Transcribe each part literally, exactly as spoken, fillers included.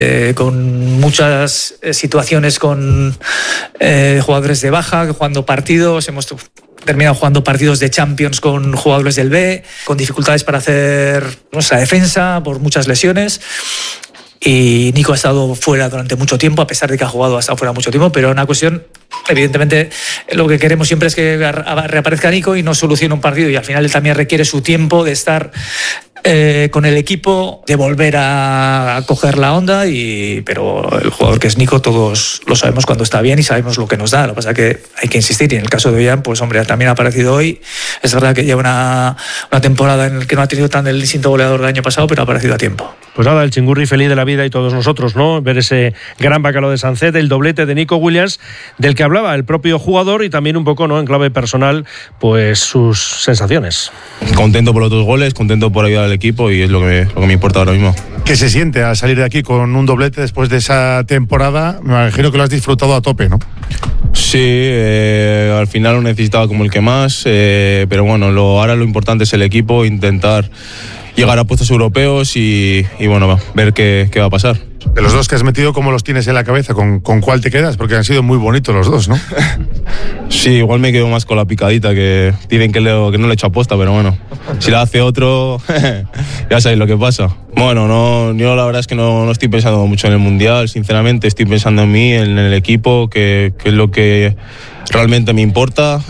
eh, con muchas eh, situaciones con eh, jugadores de baja, jugando partidos, hemos terminado jugando partidos de Champions con jugadores del B, con dificultades para hacer nuestra defensa por muchas lesiones. Y Nico ha estado fuera durante mucho tiempo, a pesar de que ha jugado, ha estado fuera mucho tiempo, pero una cuestión, evidentemente, lo que queremos siempre es que reaparezca Nico y no solucione un partido, y al final él también requiere su tiempo de estar eh, con el equipo, de volver a, a coger la onda, y, pero el jugador que es Nico todos lo sabemos cuando está bien y sabemos lo que nos da. Lo que pasa es que hay que insistir, y en el caso de Ollán, pues hombre, también ha aparecido hoy. Es verdad que lleva una, una temporada en la que no ha tenido tan el instinto goleador del año pasado, pero ha aparecido a tiempo. Pues nada, el chingurri feliz de la vida y todos nosotros, ¿no? Ver ese gran bacalao de Sancet, el doblete de Nico Williams, del que hablaba el propio jugador, y también un poco, ¿no?, en clave personal, pues sus sensaciones. Contento por los dos goles, contento por ayudar al equipo, y es lo que, lo que me importa ahora mismo. ¿Qué se siente al salir de aquí con un doblete después de esa temporada? Me imagino que lo has disfrutado a tope, ¿no? Sí, eh, al final lo necesitaba como el que más, eh, pero bueno, lo, ahora lo importante es el equipo, intentar llegar a puestos europeos y, y bueno, ver qué, qué va a pasar. De los dos que has metido, ¿cómo los tienes en la cabeza? ¿Con, con cuál te quedas? Porque han sido muy bonitos los dos, ¿no? Sí, igual me quedo más con la picadita, que dicen que, le, que no le he hecho aposta, pero bueno, si la hace otro, ya sabéis lo que pasa. Bueno, no, yo la verdad es que no, no estoy pensando mucho en el Mundial, sinceramente, estoy pensando en mí, en el equipo, que, que es lo que realmente me importa.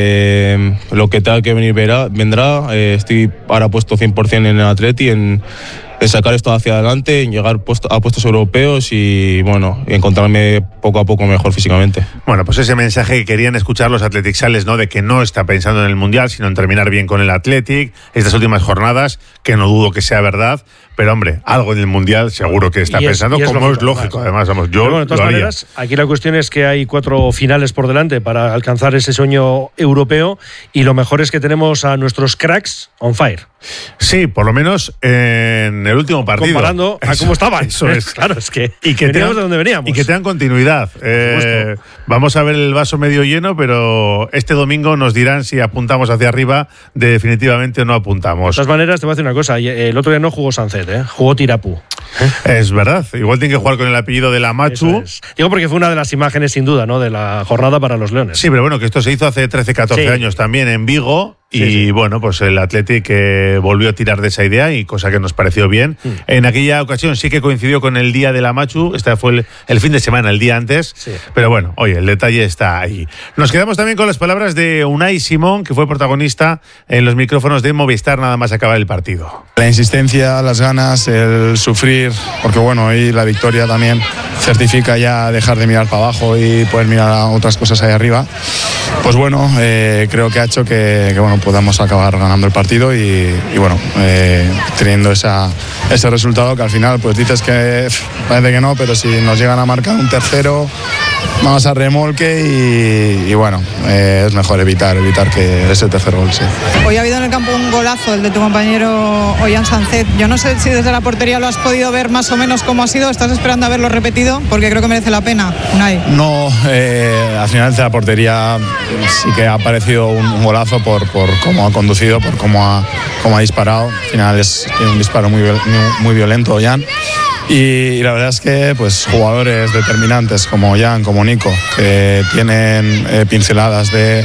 Eh, lo que tenga que venir verá, vendrá. Eh, estoy ahora puesto cien por ciento en el Atleti, en en sacar esto hacia adelante, en llegar puesto, a puestos europeos y bueno, encontrarme poco a poco mejor físicamente. Bueno, pues ese mensaje que querían escuchar los atletixales, ¿no?, de que no está pensando en el Mundial, sino en terminar bien con el Athletic estas últimas jornadas, que no dudo que sea verdad, pero hombre, algo en el Mundial seguro que está es, pensando, es como lógico, es lógico, además, además vamos, yo bueno, de todas lo haría. Maneras, aquí la cuestión es que hay cuatro finales por delante para alcanzar ese sueño europeo, y lo mejor es que tenemos a nuestros cracks on fire. Sí, por lo menos en el último partido. Comparando eso, a cómo estaban. Eso es. Claro, es que, y que veníamos tengan, de donde veníamos. Y que tengan continuidad. Eh, vamos a ver el vaso medio lleno, pero este domingo nos dirán si apuntamos hacia arriba definitivamente o no apuntamos. De todas maneras, te voy a decir una cosa. El otro día no jugó Sancet, ¿eh? Jugó Tirapu. ¿Eh? Es verdad. Igual tiene que jugar con el apellido de la Machu. Es. Digo porque fue una de las imágenes, sin duda, ¿no?, de la jornada para los Leones. Sí, pero bueno, que esto se hizo hace trece, catorce sí. años también en Vigo. Y sí, sí. bueno, pues el Athletic eh, volvió a tirar de esa idea, y cosa que nos pareció bien. Mm. En aquella ocasión sí que coincidió con el día de la Machu, este fue el, el fin de semana, el día antes. Sí. Pero bueno, oye, el detalle está ahí. Nos quedamos también con las palabras de Unai Simón, que fue protagonista en los micrófonos de Movistar nada más acabar el partido. La insistencia, las ganas, el sufrir, porque bueno, hoy la victoria también certifica ya dejar de mirar para abajo y poder mirar a otras cosas ahí arriba. Pues bueno, eh, creo que ha hecho que, que bueno, podamos acabar ganando el partido y, y bueno, eh, teniendo esa, ese resultado que al final pues dices que parece que no, pero si nos llegan a marcar un tercero vamos a remolque y, y bueno, eh, es mejor evitar evitar que ese tercer gol, sí. Hoy ha habido en el campo un golazo, el de tu compañero Ollán Sancet. Yo no sé si desde la portería lo has podido ver más o menos cómo ha sido. ¿Estás esperando a verlo repetido? Porque creo que merece la pena, Unai. No, eh, al final desde la portería sí que ha parecido un, un golazo por, por cómo ha conducido, por cómo ha, cómo ha disparado. Al final es un disparo muy, muy violento, Ollán. Y, y la verdad es que pues jugadores determinantes como Ollán, como Nico, que tienen eh, pinceladas de,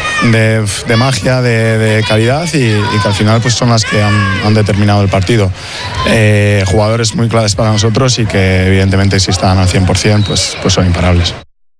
de, de magia, de, de calidad y, y que al final pues son las que han, han determinado el partido. Eh, jugadores muy claves para nosotros y que evidentemente si están al cien por ciento pues, pues son imparables.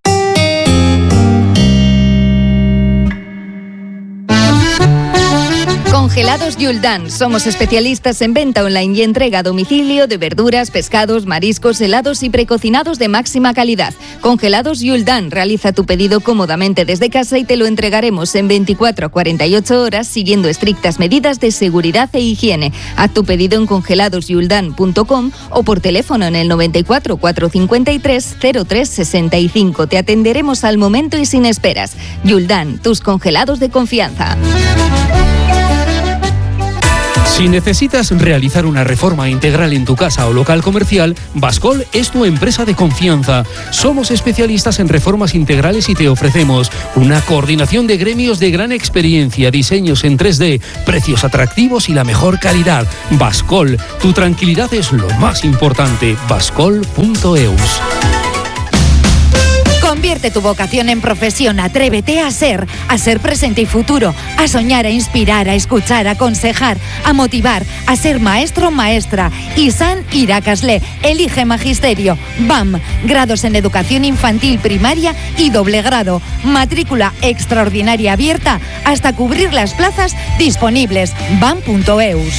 Congelados Yuldan. Somos especialistas en venta online y entrega a domicilio de verduras, pescados, mariscos, helados y precocinados de máxima calidad. Congelados Yuldan. Realiza tu pedido cómodamente desde casa y te lo entregaremos en veinticuatro a cuarenta y ocho horas siguiendo estrictas medidas de seguridad e higiene. Haz tu pedido en congelados yuldan punto com o por teléfono en el noventa y cuatro, cuatrocientos cincuenta y tres, cero tres sesenta y cinco. Te atenderemos al momento y sin esperas. Yuldan, tus congelados de confianza. Si necesitas realizar una reforma integral en tu casa o local comercial, Bascol es tu empresa de confianza. Somos especialistas en reformas integrales y te ofrecemos una coordinación de gremios de gran experiencia, diseños en tres D, precios atractivos y la mejor calidad. Bascol, tu tranquilidad es lo más importante. bascol punto eus. Convierte tu vocación en profesión, atrévete a ser, a ser presente y futuro, a soñar, a inspirar, a escuchar, a aconsejar, a motivar, a ser maestro o maestra. Isan Irakasle, elige magisterio. B A M, grados en educación infantil, primaria y doble grado. Matrícula extraordinaria abierta hasta cubrir las plazas disponibles. bam punto eus.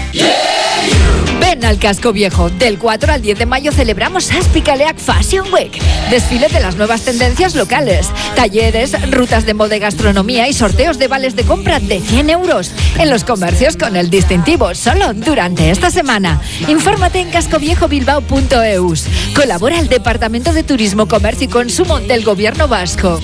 Ven al Casco Viejo. Del cuatro al diez de mayo celebramos Aspicaleac Fashion Week. Desfile de las nuevas tendencias locales, talleres, rutas de moda y gastronomía y sorteos de vales de compra de cien euros en los comercios con el distintivo solo durante esta semana. Infórmate en casco viejo bilbao punto eus. Colabora el Departamento de Turismo, Comercio y Consumo del Gobierno Vasco.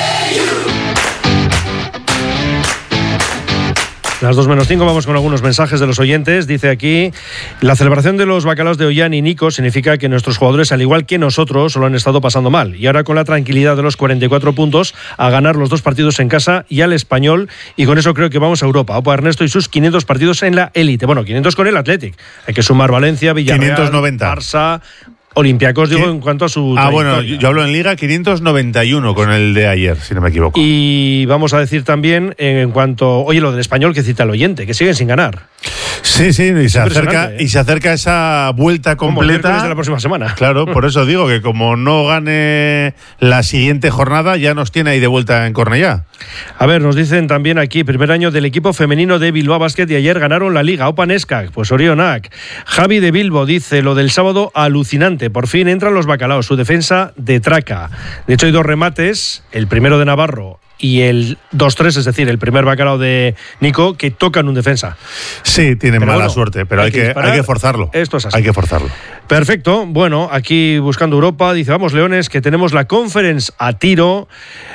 Las dos menos cinco, vamos con algunos mensajes de los oyentes. Dice aquí, la celebración de los bacalaos de Ollán y Nico significa que nuestros jugadores, al igual que nosotros, lo han estado pasando mal. Y ahora con la tranquilidad de los cuarenta y cuatro puntos, a ganar los dos partidos en casa y al Español, y con eso creo que vamos a Europa. Opa Ernesto y sus quinientos partidos en la élite. Bueno, quinientos con el Athletic. Hay que sumar Valencia, Villarreal, quinientos noventa. Barça... Olympiacos, digo, en cuanto a su Ah, bueno, yo, yo hablo en Liga, quinientos noventa y uno con el de ayer, si no me equivoco. Y vamos a decir también, en cuanto... Oye, lo del Español que cita el oyente, que siguen sin ganar. Sí, sí, y se, acerca, ¿eh? y se acerca esa vuelta completa. De la próxima semana. Claro, por eso digo que como no gane la siguiente jornada, ya nos tiene ahí de vuelta en Cornellá. A ver, nos dicen también aquí, primer año del equipo femenino de Bilbao Basket y ayer ganaron la Liga. Opa Neskak, pues Orionak. Javi de Bilbo dice, lo del sábado alucinante. Por fin entran los bacalaos, su defensa de traca. De hecho, hay dos remates, el primero de Navarro y el dos tres, es decir, el primer bacalao de Nico, que tocan un defensa. Sí, tienen pero mala bueno, suerte, pero hay, hay, que, hay que forzarlo. Esto es así. Hay que forzarlo. Perfecto. Bueno, aquí buscando Europa, dice, vamos Leones, que tenemos la Conference a tiro.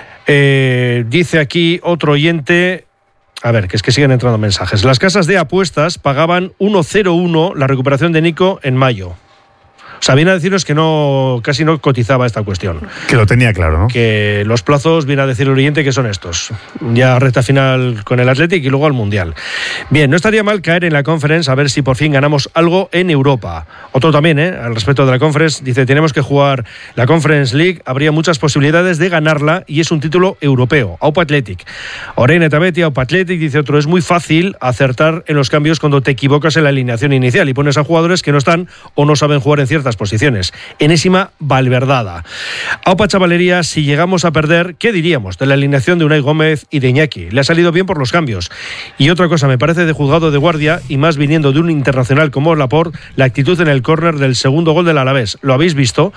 Eh, dice aquí otro oyente... A ver, que es que siguen entrando mensajes. Las casas de apuestas pagaban uno cero uno la recuperación de Nico en mayo. O sea, viene a deciros que no casi no cotizaba esta cuestión. Que lo tenía claro, ¿no? Que los plazos, viene a decir el oyente, que son estos. Ya recta final con el Athletic y luego al Mundial. Bien, no estaría mal caer en la Conference a ver si por fin ganamos algo en Europa. Otro también, ¿eh? Al respecto de la Conference, dice, tenemos que jugar la Conference League, habría muchas posibilidades de ganarla y es un título europeo. Aupa Athletic. Oreine Tabeti, Aupa Athletic, dice otro, es muy fácil acertar en los cambios cuando te equivocas en la alineación inicial y pones a jugadores que no están o no saben jugar en ciertas posiciones. Enésima valverdada. Aupa Chavalería, si llegamos a perder, ¿qué diríamos de la alineación de Unai Gómez y de Iñaki? Le ha salido bien por los cambios. Y otra cosa, me parece de juzgado de guardia, y más viniendo de un internacional como Laporte, la actitud en el córner del segundo gol del Alavés. ¿Lo habéis visto?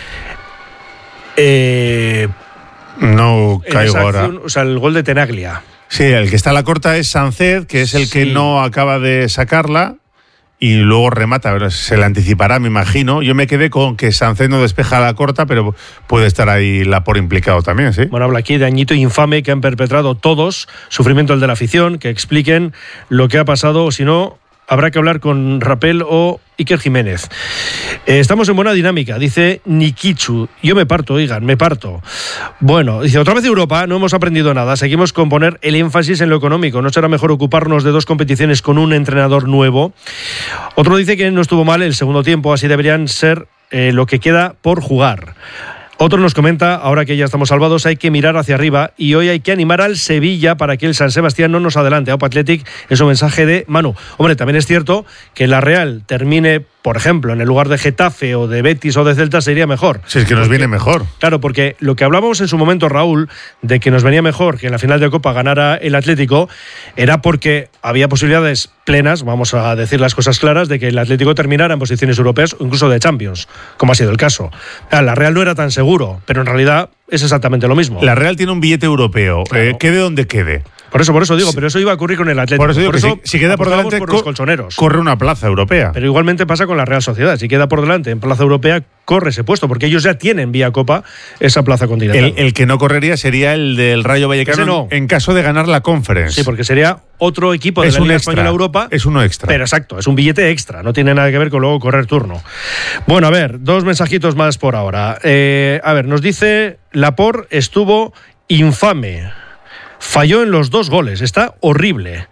Eh, no caigo ahora. O sea, el gol de Tenaglia. Sí, el que está a la corta es Sánchez, que es el sí. que no acaba de sacarla. Y luego remata, pero se le anticipará, me imagino. Yo me quedé con que Sánchez no despeja la corta, pero puede estar ahí Laporte implicado también, ¿sí? Bueno, habla aquí de añito infame que han perpetrado todos, sufrimiento el de la afición, que expliquen lo que ha pasado, o si no, habrá que hablar con Rapel o Iker Jiménez. Eh, estamos en buena dinámica, dice Nikichu. Yo me parto, oigan, me parto. Bueno, dice, otra vez Europa, no hemos aprendido nada. Seguimos con poner el énfasis en lo económico. ¿No será mejor ocuparnos de dos competiciones con un entrenador nuevo? Otro dice que no estuvo mal el segundo tiempo, así deberían ser eh, lo que queda por jugar. Otro nos comenta, ahora que ya estamos salvados, hay que mirar hacia arriba y hoy hay que animar al Sevilla para que el San Sebastián no nos adelante. Aupa Athletic es un mensaje de Manu. Hombre, también es cierto que la Real termine, por ejemplo, en el lugar de Getafe o de Betis o de Celta sería mejor. Si es que nos porque, viene mejor. Claro, porque lo que hablábamos en su momento, Raúl, de que nos venía mejor que en la final de Copa ganara el Atlético, era porque había posibilidades plenas, vamos a decir las cosas claras, de que el Atlético terminara en posiciones europeas o incluso de Champions, como ha sido el caso. La Real no era tan seguro, pero en realidad es exactamente lo mismo. La Real tiene un billete europeo, claro. eh, quede donde quede. Por eso, por eso digo, pero eso iba a ocurrir con el Atlético. Por eso digo por que eso si, si queda por delante por los colchoneros. Corre una plaza europea. Pero igualmente pasa con la Real Sociedad. Si queda por delante en plaza europea, corre ese puesto, porque ellos ya tienen vía Copa esa plaza continental. El, el que no correría sería el del Rayo Vallecano no. en caso de ganar la Conference. Sí, porque sería otro equipo de es la Liga extra, Española Europa. Es uno extra. Pero exacto, es un billete extra, no tiene nada que ver con luego correr turno. Bueno, a ver, dos mensajitos más por ahora. Eh, a ver, nos dice Laporte estuvo infame, falló en los dos goles, está horrible.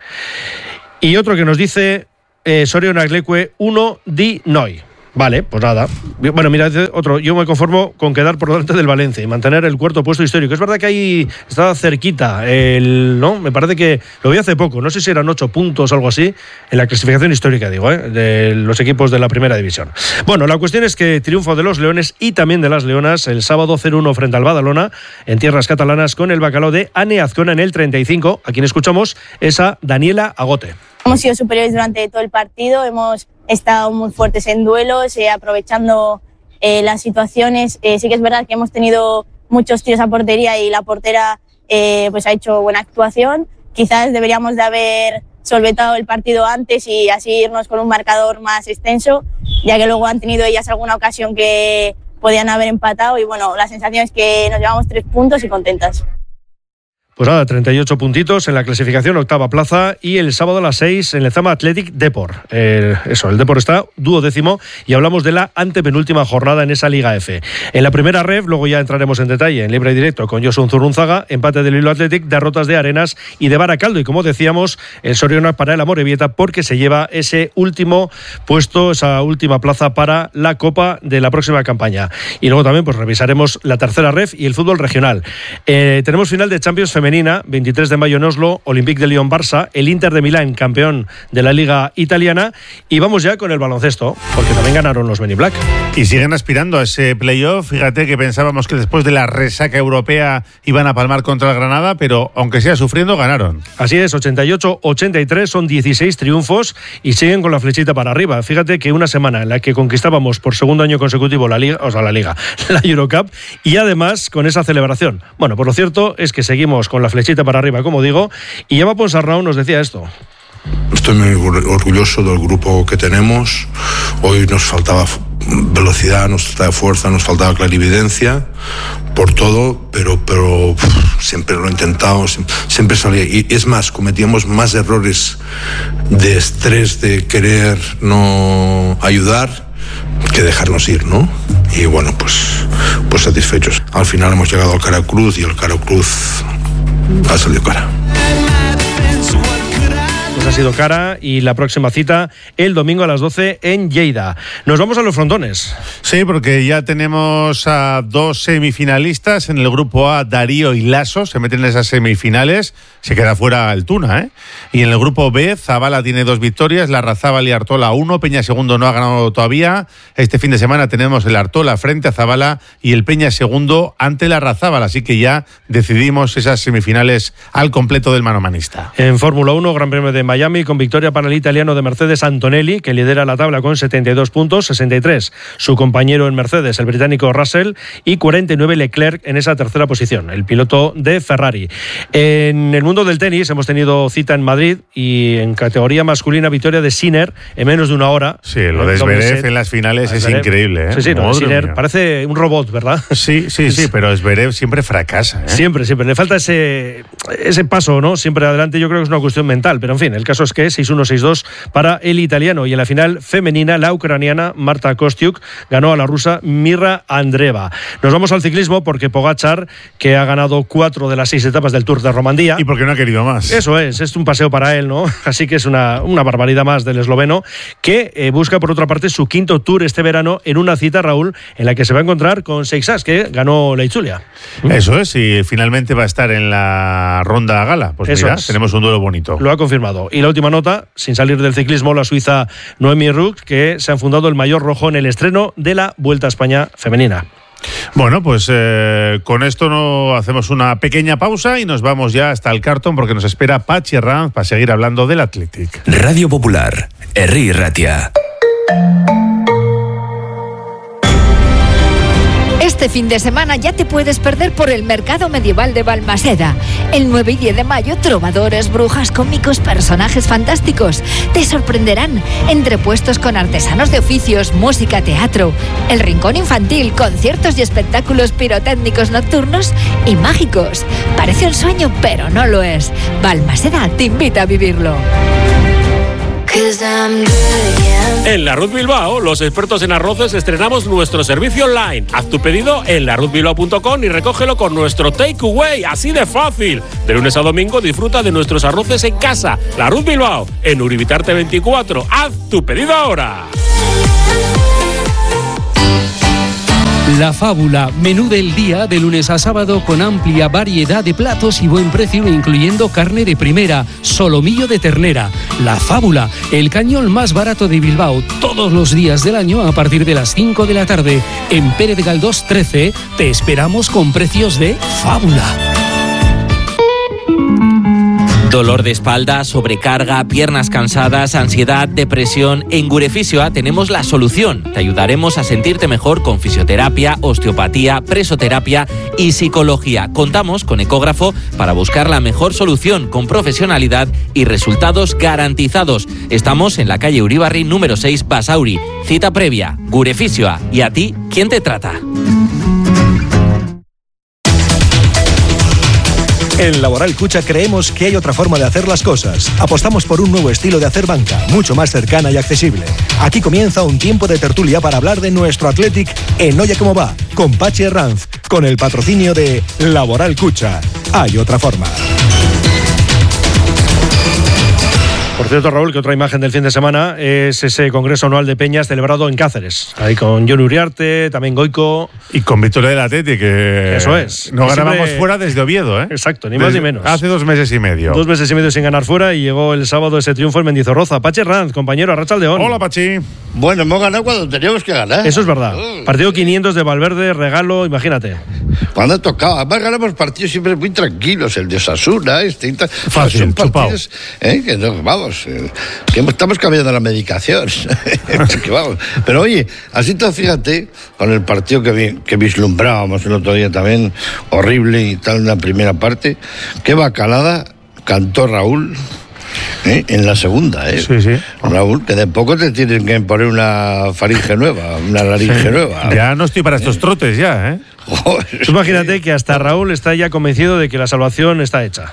Y otro que nos dice eh, Sorion Agleque, uno di noi. Vale, pues nada. Bueno, mira, otro. Yo me conformo con quedar por delante del Valencia y mantener el cuarto puesto histórico. Es verdad que ahí estaba cerquita, el, ¿no? Me parece que lo vi hace poco. No sé si eran ocho puntos o algo así en la clasificación histórica, digo, ¿eh? De los equipos de la primera división. Bueno, la cuestión es que triunfo de los Leones y también de las Leonas el sábado cero uno frente al Badalona en tierras catalanas con el bacalao de Ane Azcona en el treinta y cinco. A quien escuchamos es a Daniela Agote. Hemos sido superiores durante todo el partido, hemos estado muy fuertes en duelos, eh, aprovechando eh, las situaciones. Eh, sí que es verdad que hemos tenido muchos tiros a portería y la portera eh, pues ha hecho buena actuación. Quizás deberíamos de haber solventado el partido antes y así irnos con un marcador más extenso, ya que luego han tenido ellas alguna ocasión que podían haber empatado y bueno, la sensación es que nos llevamos tres puntos y contentas. Pues nada, treinta y ocho puntitos en la clasificación, octava plaza, y el sábado a las seis en el Zama Athletic Depor. Eh, eso, el Depor está duodécimo y hablamos de la antepenúltima jornada en esa Liga F. En la primera ref, luego ya entraremos en detalle en libre y directo con Josun Zurunzaga, empate del Bilbao Athletic, derrotas de Arenas y de Baracaldo. Y como decíamos, el Soriona para el Amorebieta porque se lleva ese último puesto, esa última plaza para la Copa de la próxima campaña. Y luego también pues revisaremos la tercera ref y el fútbol regional. Eh, tenemos final de Champions femenina, veintitrés de mayo en Oslo, Olympique de Lyon-Barça, el Inter de Milán, campeón de la Liga Italiana, y vamos ya con el baloncesto, porque también ganaron los Men in Black. Y siguen aspirando a ese playoff. Fíjate que pensábamos que después de la resaca europea iban a palmar contra el Granada, pero aunque sea sufriendo, ganaron. Así es, ochenta y ocho ochenta y tres, son dieciséis triunfos y siguen con la flechita para arriba. Fíjate que una semana en la que conquistábamos por segundo año consecutivo la Liga, o sea, la Liga, la Eurocup, y además con esa celebración. Bueno, pues lo cierto es que seguimos con la flechita para arriba, como digo, y Eva Ponsarnau nos decía esto. Estoy muy orgulloso del grupo que tenemos. Hoy nos faltaba velocidad, nos faltaba fuerza, nos faltaba clarividencia por todo, pero, pero uf, siempre lo intentamos, siempre salía. Y es más, cometíamos más errores de estrés, de querer no ayudar, que dejarnos ir, ¿no? Y bueno, pues, pues satisfechos. Al final hemos llegado al Caracruz y el Caracruz ha salido cara. Pues ha sido cara y la próxima cita el domingo a las doce en Lleida. Nos vamos a los frontones. Sí, porque ya tenemos a dos semifinalistas. En el grupo A, Darío y Lasso se meten en esas semifinales. Se queda fuera el Tuna, ¿eh? Y en el grupo B, Zabala tiene dos victorias, Larrazábal y Artola uno. Peña Segundo no ha ganado todavía. Este fin de semana tenemos el Artola frente a Zabala y el Peña Segundo ante Larrazábal. Así que ya decidimos esas semifinales al completo del manomanista. En Fórmula uno, Gran Premio de Miami, con victoria para el italiano de Mercedes Antonelli, que lidera la tabla con setenta y dos puntos, sesenta y tres su compañero en Mercedes, el británico Russell, y cuarenta y nueve Leclerc en esa tercera posición, el piloto de Ferrari. En el mundo del tenis hemos tenido cita en Madrid y en categoría masculina victoria de Sinner en menos de una hora. Sí, lo de Zverev en las finales es increíble, ¿eh? Sí, sí, no, Sinner parece un robot, ¿verdad? Sí, sí, sí, pero Zverev siempre fracasa, ¿eh? Siempre, siempre. Le falta ese, ese paso, ¿no? Siempre adelante. Yo creo que es una cuestión mental, pero en fin, el caso es que seis uno seis dos para el italiano. Y en la final femenina, la ucraniana Marta Kostyuk ganó a la rusa Mirra Andreeva. Nos vamos al ciclismo porque Pogačar, que ha ganado cuatro de las seis etapas del Tour de Romandía. Y porque no ha querido más. Eso es, es un paseo para él, ¿no? Así que es una, una barbaridad más del esloveno, que eh, busca por otra parte su quinto Tour este verano en una cita, Raúl, en la que se va a encontrar con Seixas, que ganó la Itzulia. Eso es, y finalmente va a estar en la ronda gala. Pues Eso mira, es. tenemos un duelo bonito. Lo ha confirmado. Y la última nota, sin salir del ciclismo, la suiza Noemi Ruck, que se han fundado el maillot rojo en el estreno de la Vuelta a España femenina. Bueno, pues eh, con esto no hacemos una pequeña pausa y nos vamos ya hasta el Carton porque nos espera Patxi Herranz para seguir hablando del Athletic. Radio Popular, Herri Ratia. Este fin de semana ya te puedes perder por el mercado medieval de Balmaseda. El nueve y diez de mayo, trovadores, brujas, cómicos, personajes fantásticos te sorprenderán entre puestos con artesanos de oficios, música, teatro, el rincón infantil, conciertos y espectáculos pirotécnicos nocturnos y mágicos. Parece un sueño, pero no lo es. Balmaseda te invita a vivirlo. En Larruz Bilbao, los expertos en arroces, estrenamos nuestro servicio online. Haz tu pedido en larruz bilbao punto com y recógelo con nuestro takeaway, así de fácil. De lunes a domingo disfruta de nuestros arroces en casa. Larruz Bilbao, en Uribitarte veinticuatro. Haz tu pedido ahora. La Fábula, menú del día de lunes a sábado con amplia variedad de platos y buen precio, incluyendo carne de primera, solomillo de ternera. La Fábula, el cañón más barato de Bilbao, todos los días del año a partir de las cinco de la tarde. En Pérez Galdós trece te esperamos con precios de Fábula. Dolor de espalda, sobrecarga, piernas cansadas, ansiedad, depresión. En Gurefisioa tenemos la solución. Te ayudaremos a sentirte mejor con fisioterapia, osteopatía, presoterapia y psicología. Contamos con ecógrafo para buscar la mejor solución con profesionalidad y resultados garantizados. Estamos en la calle Uribarri número seis, Basauri. Cita previa, Gurefisioa. ¿Y a ti, quién te trata? En Laboral Cucha creemos que hay otra forma de hacer las cosas. Apostamos por un nuevo estilo de hacer banca, mucho más cercana y accesible. Aquí comienza un tiempo de tertulia para hablar de nuestro Athletic en Oye Cómo Va, con Pachi Herranz, con el patrocinio de Laboral Cucha. Hay otra forma. Por cierto, Raúl, que otra imagen del fin de semana es ese congreso anual de Peñas celebrado en Cáceres. Ahí con Jon Uriarte, también Goico. Y con Victoria del Athletic, que eso es. No que ganábamos siempre... fuera desde Oviedo, ¿eh? Exacto, ni desde más ni menos. Hace dos meses y medio. Dos meses y medio sin ganar fuera y llegó el sábado ese triunfo en Mendizorroza. Pachi Herranz, compañero, Arratsaldeón. Hola, Pachi. Bueno, hemos ganado cuando teníamos que ganar. Eso es verdad. Partido quinientos de Valverde, regalo, imagínate. Cuando tocaba. Además ganamos partidos siempre muy tranquilos. El de Osasuna, este y tal. Fácil, son partidos, ¿eh? Que no, vamos... Eh, que estamos cambiando la medicación. que vamos. Pero oye, así todo, fíjate, con el partido que, vi, que vislumbrábamos el otro día también, horrible y tal, en la primera parte, qué bacalada cantó Raúl. ¿Eh? En la segunda, ¿eh? Sí, sí. Raúl, que de poco te tienen que poner una faringe nueva, una laringe sí. nueva. Ya no estoy para estos ¿Eh? trotes ya, ¿eh? Joder, Tú imagínate que hasta Raúl está ya convencido de que la salvación está hecha.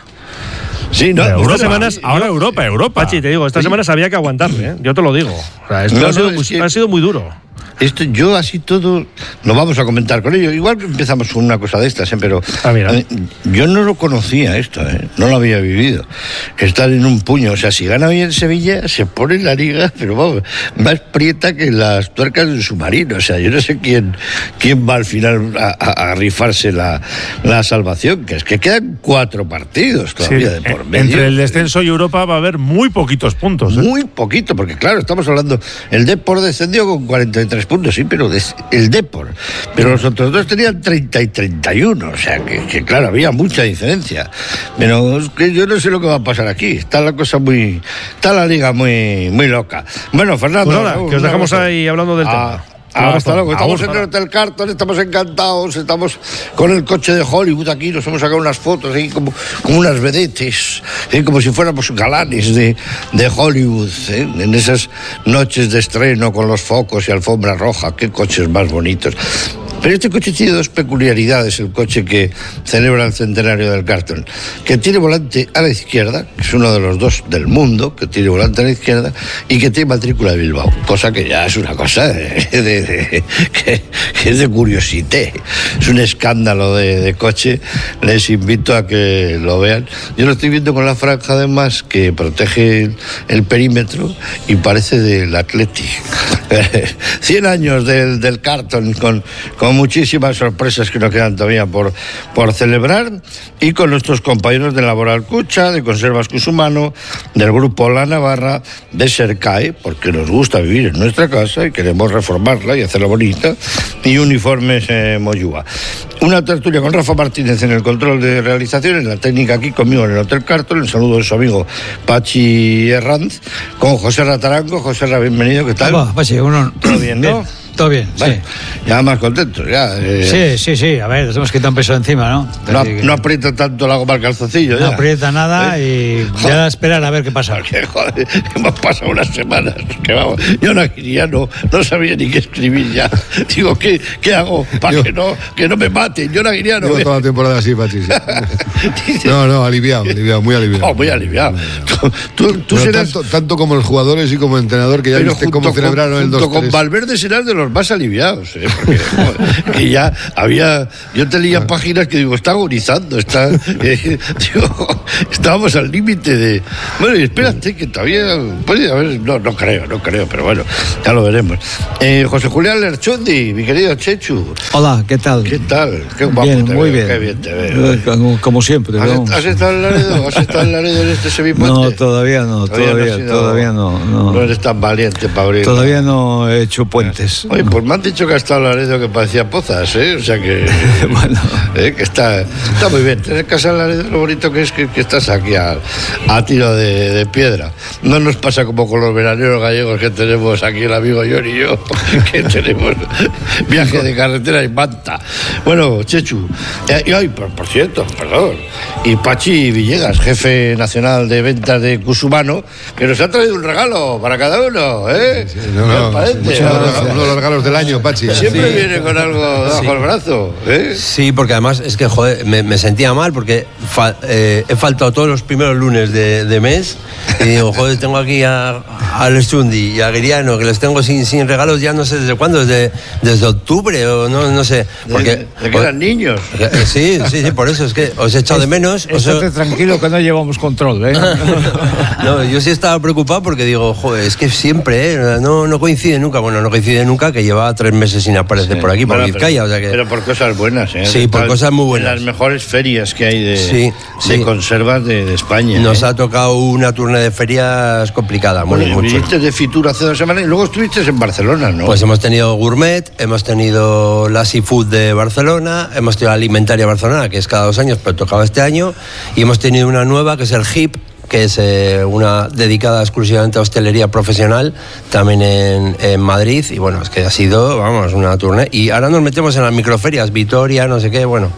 Sí, no, Europa, estas semanas, ahora Europa, Europa. Pachi, te digo, estas sí. semanas había que aguantarle, ¿eh? Yo te lo digo. O sea, esto no, ha, sido no, muy, que... ha sido muy duro. Esto, yo así todo lo vamos a comentar con ellos. Igual empezamos con una cosa de estas, ¿eh? Pero ah, mira. Eh, yo no lo conocía esto, ¿eh? No lo había vivido. Estar en un puño, o sea, si gana hoy en Sevilla, se pone la liga, pero vamos, más prieta que las tuercas de un submarino. O sea, yo no sé quién, quién va al final a, a, a rifarse la, la salvación, que es que quedan cuatro partidos todavía sí, de por medio. Entre el descenso y Europa va a haber muy poquitos puntos, ¿eh? Muy poquito, porque claro, estamos hablando, el Depor descendió con cuarenta y tres puntos, sí, pero el Depor. Pero los otros dos tenían treinta y treinta y uno, o sea que, que claro, había mucha diferencia. Pero es que yo no sé lo que va a pasar aquí. Está la cosa muy. Está la liga muy, muy loca. Bueno, Fernando. Pues nada, que os dejamos ahí hablando del ah, tema. Ah, hasta luego. Estamos en el Hotel Carton, estamos encantados, estamos con el coche de Hollywood aquí, nos hemos sacado unas fotos ahí como, como unas vedetes, ¿eh? Como si fuéramos galanes de, de Hollywood, ¿eh? En esas noches de estreno con los focos y alfombra roja, qué coches más bonitos. Pero este coche tiene dos peculiaridades, el coche que celebra el centenario del Carton, que tiene volante a la izquierda, que es uno de los dos del mundo, que tiene volante a la izquierda, y que tiene matrícula de Bilbao, cosa que ya es una cosa de, de, de, que, que es de curiosité, es un escándalo de, de coche, les invito a que lo vean. Yo lo estoy viendo con la franja además que protege el, el perímetro y parece del Athletic. cien años del, del Carton con, con muchísimas sorpresas que nos quedan todavía por, por celebrar, y con nuestros compañeros de Laboral Cucha, de Conservas Cusumano, del grupo La Navarra, de Sercae, porque nos gusta vivir en nuestra casa y queremos reformarla y hacerla bonita, y Uniformes eh, Moyúa. Una tertulia con Rafa Martínez en el control de realización, en la técnica aquí conmigo en el Hotel Carton, el saludo de su amigo Pachi Herranz, con José Ratarango. José Ra, bienvenido, ¿qué tal? Hola, Pachi, uno... ¿Todo bien, no? todo bien, bueno, sí. Ya más contentos, ya. Eh. Sí, sí, sí, a ver, nos hemos quitado un peso encima, ¿no? No, que... no aprieta tanto la goma al calzoncillo, No ya. aprieta nada ¿Eh? y ya a esperar a ver qué pasa. Porque, joder, hemos pasado unas semanas que vamos, yo no, ya no, no sabía ni qué escribir ya. Digo, ¿qué, qué hago para que no, que no me maten? Yo no quería no. Llevo toda la temporada así, Pachi. Sí. No, no, aliviado, aliviado, muy aliviado. Oh, muy aliviado. Tú, tú serás... tanto, tanto como los jugadores y como entrenador, que ya Pero viste cómo con, celebraron el dos tres. Con Valverde serás de los más aliviados, ¿eh? Porque joder, que ya había, yo te leía páginas que digo, está agonizando, está, eh, digo, estábamos al límite de, bueno, y espérate que todavía puede haber, no, no creo, no creo, pero bueno, ya lo veremos. Eh, José Julián Lerchundi, mi querido Chechu. Hola, ¿qué tal? ¿Qué tal? Qué guapo bien, te muy veo, bien. Qué bien te veo. Como, como siempre. ¿Has, ¿Has estado en Laredo? ¿Has estado en Laredo en este semipuente? No, todavía no, todavía, todavía, no, sido, todavía no, no. No eres tan valiente para abrir. Todavía no he hecho puentes. Oye, pues me han dicho que ha estado en Laredo que parecía Pozas, ¿eh? O sea que... bueno. ¿eh? Que está, está muy bien. Tener casa en Laredo, lo bonito que es que, que estás aquí a, a tiro de, de piedra. No nos pasa como con los veraneros gallegos que tenemos aquí el amigo John y yo, que tenemos viaje de carretera y manta. Bueno, Chechu, eh, y hoy, por, por cierto, perdón, y Pachi Villegas, jefe nacional de ventas de Cusumano, que nos ha traído un regalo para cada uno, ¿eh? Sí, no, no, parece? Uno de los regalos del año, Pachi. Siempre sí. viene con algo bajo sí. el brazo, ¿eh? Sí, porque además es que, joder, me, me sentía mal porque fa, eh, he faltado todos los primeros lunes de, de mes y digo, joder, tengo aquí a, a Lerchundi y a Guiriano, que los tengo sin, sin regalos ya no sé desde cuándo, desde, desde octubre o no, no sé. Porque, de, de que eran niños. Sí, sí, sí, por eso es que os he echado de menos. Estate tranquilo que no llevamos control, ¿eh? No, yo sí estaba preocupado porque digo, joder, es que siempre, ¿eh? No, no coincide nunca, bueno, no coincide nunca que lleva tres meses sin aparecer sí. por aquí, por bueno, Vizcaya. Pero, o sea que... pero por cosas buenas, ¿eh? Sí, por cosas muy buenas. Las mejores ferias que hay de, sí, de sí. conservas de, de España. Nos ¿eh? ha tocado una turne de ferias complicada, muy bueno, mucho. Viniste de Fitur hace dos semanas y luego estuviste en Barcelona, ¿no? Pues hemos tenido Gourmet, hemos tenido la Seafood de Barcelona, hemos tenido la Alimentaria Barcelona, que es cada dos años, pero tocaba este año, y hemos tenido una nueva que es el H I P, que es eh, una dedicada exclusivamente a hostelería profesional, también en, en Madrid, y bueno, es que ha sido, vamos, una turné, y ahora nos metemos en las microferias, Vitoria, no sé qué, bueno.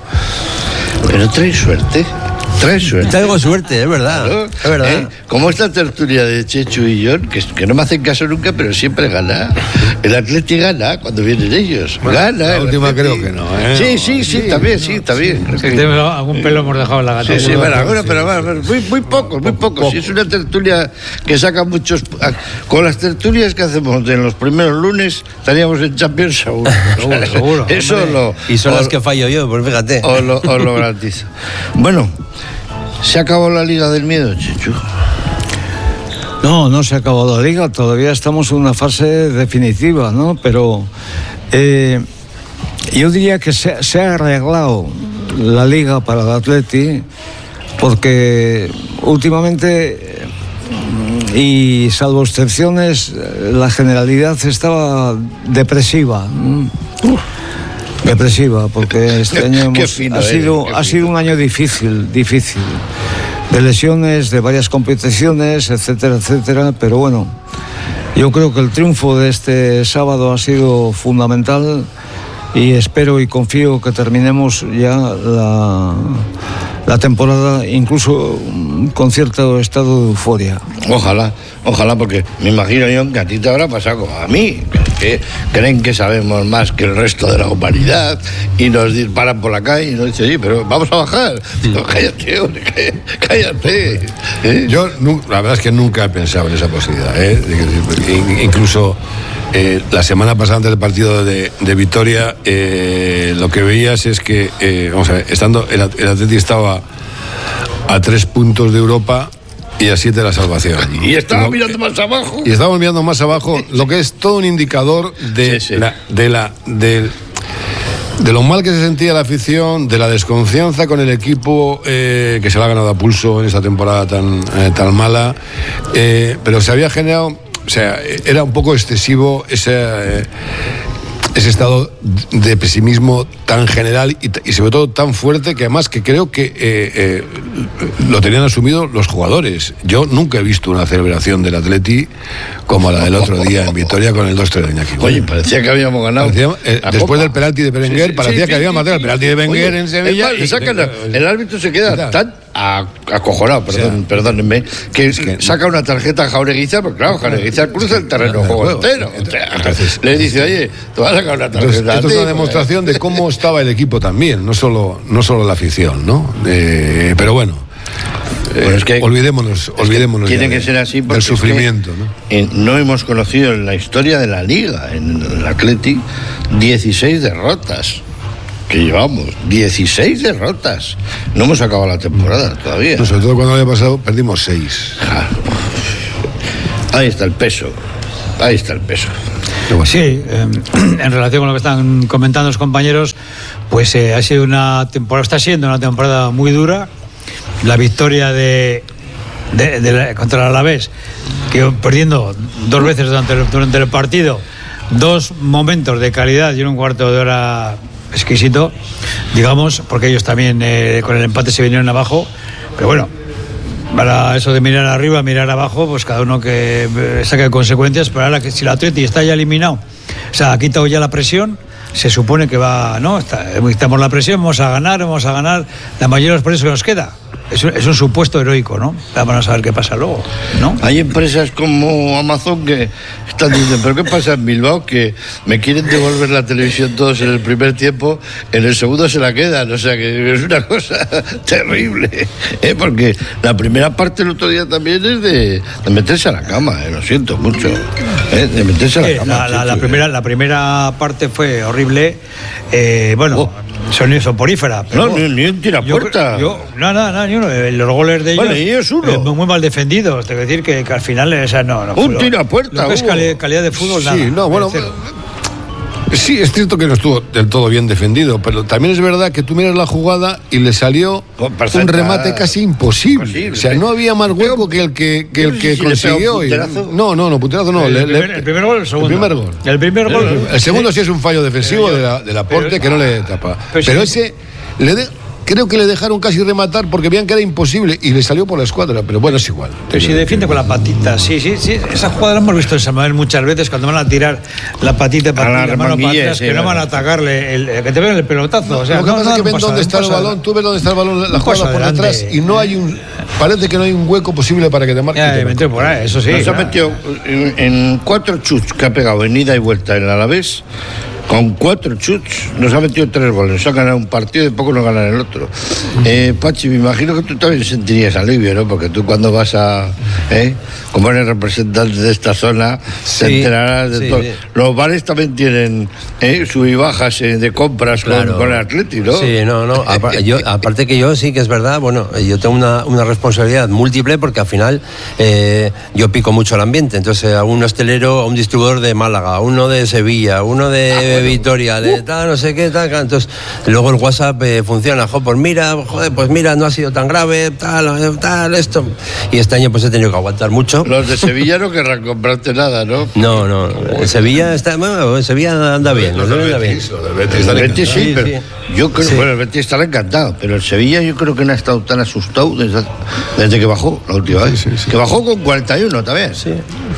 Pero traes suerte. Traes suerte. Traigo suerte, es verdad. Claro, es verdad. ¿Eh? Como esta tertulia de Chechu y John, que, que no me hacen caso nunca, pero siempre gana. El Atleti gana cuando vienen ellos. Bueno, gana. La última creo que no, ¿eh? Sí, sí, sí, sí también, no, sí, también. Sí, sí. Algún pelo hemos dejado en la gata. Sí, sí, bueno, bueno, pero bueno, muy, muy pocos, muy pocos. Si es una tertulia que saca muchos... Con las tertulias que hacemos en los primeros lunes, estaríamos en Champions seguro. Seguro, seguro. Eso lo... Y son o, las que fallo yo, pues fíjate. Os lo, os lo garantizo. Bueno... ¿Se ha acabado la Liga del Miedo, Chechu? No, no se ha acabado la Liga, todavía estamos en una fase definitiva, ¿no? Pero eh, yo diría que se, se ha arreglado la Liga para el Atleti porque últimamente, y salvo excepciones, la generalidad estaba depresiva. Uf. Depresiva, porque este año hemos, fino, ha, sido, ha sido un año difícil, difícil, de lesiones, de varias competiciones, etcétera, etcétera, pero bueno, yo creo que el triunfo de este sábado ha sido fundamental y espero y confío que terminemos ya la, la temporada incluso con cierto estado de euforia. Ojalá, ojalá, porque me imagino yo que a ti te habrá pasado como a mí, que creen que sabemos más que el resto de la humanidad y nos disparan por la calle y nos dicen, sí, pero vamos a bajar. Digo, cállate, hombre, cállate. ¿Eh? Yo, la verdad es que nunca he pensado en esa posibilidad, ¿eh? Incluso eh, la semana pasada antes del partido de, de Vitoria, eh, lo que veías es que, eh, vamos a ver, estando, el, el Atleti estaba a tres puntos de Europa y a siete de la salvación. Y estaba mirando más abajo. Y estábamos mirando más abajo, lo que es todo un indicador de, sí, sí. La, de, la, de, de lo mal que se sentía la afición, de la desconfianza con el equipo eh, que se le ha ganado a pulso en esta temporada tan, eh, tan mala. Eh, pero se había generado, o sea, era un poco excesivo ese... Eh, ese estado de pesimismo tan general y, y sobre todo tan fuerte, que además que creo que eh, eh, lo tenían asumido los jugadores. Yo nunca he visto una celebración del Atleti como la del otro día en Vitoria con el dos tres de Iñaki. Oye, parecía que habíamos ganado. Parecía, eh, después Copa. del penalti de Berenguer, sí, sí, parecía sí, que sí, habíamos matado sí, el penalti de Berenguer en Sevilla. Y, saca la, el árbitro se queda tan acojonado, perdón, o sea, perdónenme, que, es que saca una tarjeta a Jaureguizar, porque claro, Jaureguizar cruza el terreno de juego entero. O sea, entonces, le dice, oye, te vas a sacar una tarjeta. Entonces, esto es una demostración de cómo estaba el equipo también, no solo, no solo la afición, ¿no? Eh, pero bueno. Bueno, es que, olvidémonos, olvidémonos. Es que tiene que ser así porque del sufrimiento, es que, ¿no? Eh, no hemos conocido en la historia de la Liga, en el Athletic, dieciséis derrotas que llevamos, dieciséis derrotas. No hemos acabado la temporada todavía. No, sobre todo cuando había pasado, perdimos seis. Ahí está el peso, ahí está el peso. Sí, eh, en relación con lo que están comentando los compañeros, pues eh, ha sido una temporada, está siendo una temporada muy dura. La victoria de, de, de la, contra el Alavés, que perdiendo dos veces durante el, durante el partido, dos momentos de calidad y un cuarto de hora exquisito, digamos, porque ellos también eh, con el empate se vinieron abajo, pero bueno, para eso de mirar arriba, mirar abajo, pues cada uno que saque consecuencias. Pero ahora que si el Atleti está ya eliminado, o sea, ha quitado ya la presión, se supone que va, ¿no? Está, quitamos la presión, vamos a ganar, vamos a ganar la mayoría de los precios que nos queda. Es un, es un supuesto heroico, ¿no? Vamos a ver qué pasa luego, ¿no? Hay empresas como Amazon que están diciendo, ¿pero qué pasa en Bilbao? Que me quieren devolver la televisión todos en el primer tiempo, en el segundo se la quedan. O sea, que es una cosa terrible, ¿eh? Porque la primera parte el otro día también es de, de meterse a la cama, ¿eh? Lo siento mucho, ¿eh? De meterse a la sí, cama. La, la, la, primera, la primera parte fue horrible, eh, bueno... Oh. Son soporífera. No, ni, ni un tirapuerta. Yo, yo, no, no, no, ni uno. Los goles de ellos. Bueno, y ellos uno. Eh, muy mal defendidos. Tengo que decir que, que al final, o sea, no. no un tirapuerta. Lo que es cali- calidad de fútbol, sí, nada. no, bueno. Sí, es cierto que no estuvo del todo bien defendido, pero también es verdad que tú miras la jugada y le salió un remate casi imposible. imposible. O sea, no había más hueco que el que, que, el que sí, consiguió. Y, no, no, no, punterazo no. El, le, primer, el primer gol, el segundo. El primer gol. El primer gol. El, el segundo sí es un fallo defensivo de la, del aporte pero, que no le tapa. Pero, pero sí, ese le de, creo que le dejaron casi rematar porque veían que era imposible y le salió por la escuadra, pero bueno, es igual. Pero si defiende con la patita, sí, sí, sí. Esa jugada la hemos visto en San Manuel muchas veces cuando van a tirar la patita para la mano para atrás, sí, que no van a atacarle, el, el, que te ven el pelotazo. No, o sea, lo que no, pasa no, es que no ven dónde está el balón, tú ves dónde está el balón, la jugada por detrás y no hay un, parece que no hay un hueco posible para que te marque. Ya, te metió por ahí, eso sí. Nos ha metido en, en cuatro chuts que ha pegado en ida y vuelta en el Alavés. Con cuatro chuts nos ha metido tres goles. Nos ha ganado un partido y poco nos ganan el otro. Eh, Pachi, me imagino que tú también sentirías alivio, ¿no? Porque tú cuando vas a... ¿eh? Como eres representante de esta zona, sí, te enterarás de sí, todo. Sí. Los bares también tienen ¿eh? sub y bajas eh, de compras claro. con, con el Atleti, ¿no? Sí, no, no. Apar- yo, aparte que yo sí que es verdad, bueno, yo tengo una, una responsabilidad múltiple porque al final eh, yo pico mucho el ambiente. Entonces a un hostelero, a un distribuidor de Málaga, a uno de Sevilla, a uno de... Ah, Vitoria, de tal, no sé qué, tal, entonces luego el WhatsApp eh, funciona, jo, pues mira, joder, pues mira, no ha sido tan grave, tal, tal, esto, y este año pues he tenido que aguantar mucho. Los de Sevilla no querrán comprarte nada, ¿no? No, no, en Sevilla está, bueno, en Sevilla anda bien, los del anda Betis, bien. Los del Betis, el Betis sí, sí, pero sí. yo creo, sí. bueno, el Betis estará encantado, pero el Sevilla yo creo que no ha estado tan asustado desde, desde que bajó la última vez, sí, sí, sí. Que bajó con cuarenta y uno también, sí.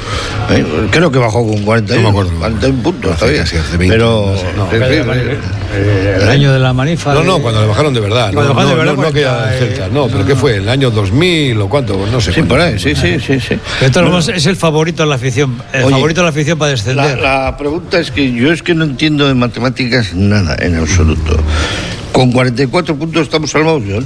Eh, creo que bajó con cuarenta y uno, no me acuerdo, cuarenta y uno puntos todavía, sí, hace veinte, pero no, el, el, el, el año de la manifa. No, no, cuando le bajaron de verdad. No, no, de verdad, no, no aquella Celta, no, pero ¿qué fue? ¿El año dos mil o cuánto? No sé. Sí, por ahí, sí, sí, sí. sí. No. Es el favorito de la afición, el Oye, favorito de la afición para descender. La, la pregunta es que yo es que no entiendo de matemáticas nada, en absoluto. Con cuarenta y cuatro puntos estamos salvados, ¿no?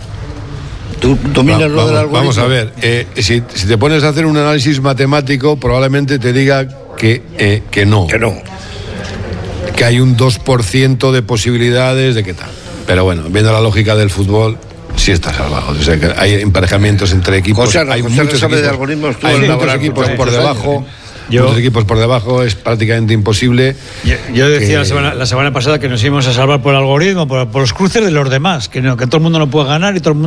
¿Tú dominas Va, lo vamos, del algoritmo? Vamos a ver, eh, si, si te pones a hacer un análisis matemático, probablemente te diga que, eh, que no. Que no. Que hay un dos por ciento de posibilidades de qué tal. Pero bueno, viendo la lógica del fútbol, sí está salvado. O sea, que hay emparejamientos entre equipos. José, hay José muchos sabe equipos, de algoritmos, tú hay en muchos equipos por debajo. Años, ¿eh? Yo, muchos equipos por debajo es prácticamente imposible. Yo, yo decía que... la, semana, la semana pasada que nos íbamos a salvar por el algoritmo, por, por los cruces de los demás, que, no, que todo el mundo no puede ganar y todo el mundo...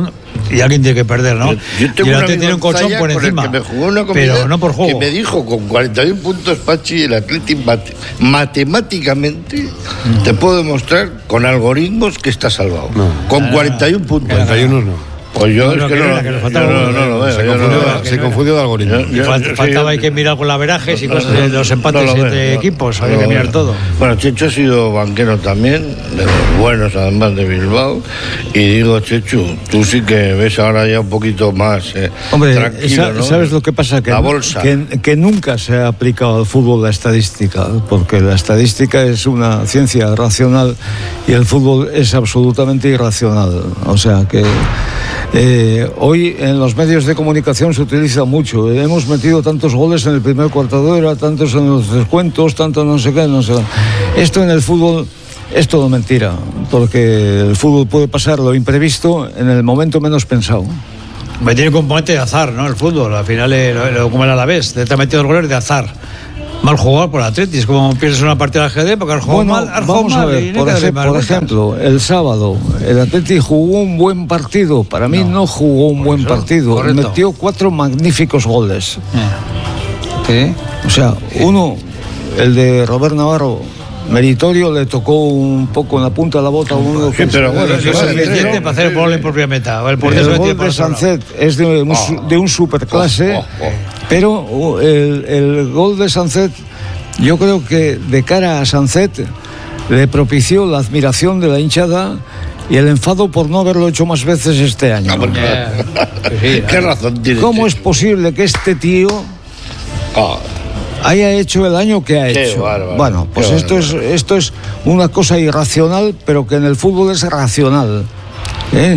y alguien tiene que perder, ¿no? Yo, yo tengo y el un Atleti tiene un colchón por encima, que me jugó una comida, pero no por juego. Que me dijo con cuarenta y uno puntos, Pachi, el Atleti mate, matemáticamente mm. te puedo demostrar con algoritmos que está salvado. No. Con ah, cuarenta y uno puntos. cuarenta y uno no. Pues yo no, es que, que no, que no, no, no, no lo veo. Se confundió, no, se confundió de algoritmo. Yo, yo, Falt, faltaba, sí, hay que mirar con la verajes y cosas de los empates no entre veo, equipos, no, hay que mirar veo. todo. Bueno, Chechu ha sido banquero también, de los buenos además de Bilbao. Y digo, Chechu, tú sí que ves ahora ya un poquito más eh, Hombre, tranquilo, ¿no? ¿sabes lo que pasa? Que, la bolsa. Que, que nunca se ha aplicado al fútbol la estadística, porque la estadística es una ciencia racional y el fútbol es absolutamente irracional. O sea que... Eh, hoy en los medios de comunicación se utiliza mucho. Hemos metido tantos goles en el primer cuarto de hora, tantos en los descuentos, tanto no sé qué, no sé qué. Esto en el fútbol es todo mentira, porque el fútbol puede pasar lo imprevisto en el momento menos pensado. Me tiene un componente de azar, ¿no? El fútbol, al final, eh, lo, como el Alavés, te ha metido los goles de azar. Mal jugador por Atleti, es como pierdes una partida de ajedrez porque has jugado bueno, mal, has vamos jugado a ver, por, ej por ejemplo, el sábado el Atleti jugó un buen partido, para mí no, no jugó un buen eso, partido, correcto. Metió cuatro magníficos goles. ¿Qué? O sea, uno, el de Robert Navarro, meritorio, le tocó un poco en la punta de la bota a uno. Sí, pero bueno, es suficiente para hacer el gol en propia meta. El, el gol de Sancet es de un, oh. de un superclase, oh, oh, oh. pero el, el gol de Sancet, yo creo que de cara a Sancet le propició la admiración de la hinchada y el enfado por no haberlo hecho más veces este año. No, yeah. ¿Qué razón tiene? ¿Cómo es posible que este tío oh. haya hecho el daño que ha Qué hecho? Bárbaro. Bueno, pues Qué esto es, esto es una cosa irracional, pero que en el fútbol es racional. ¿eh?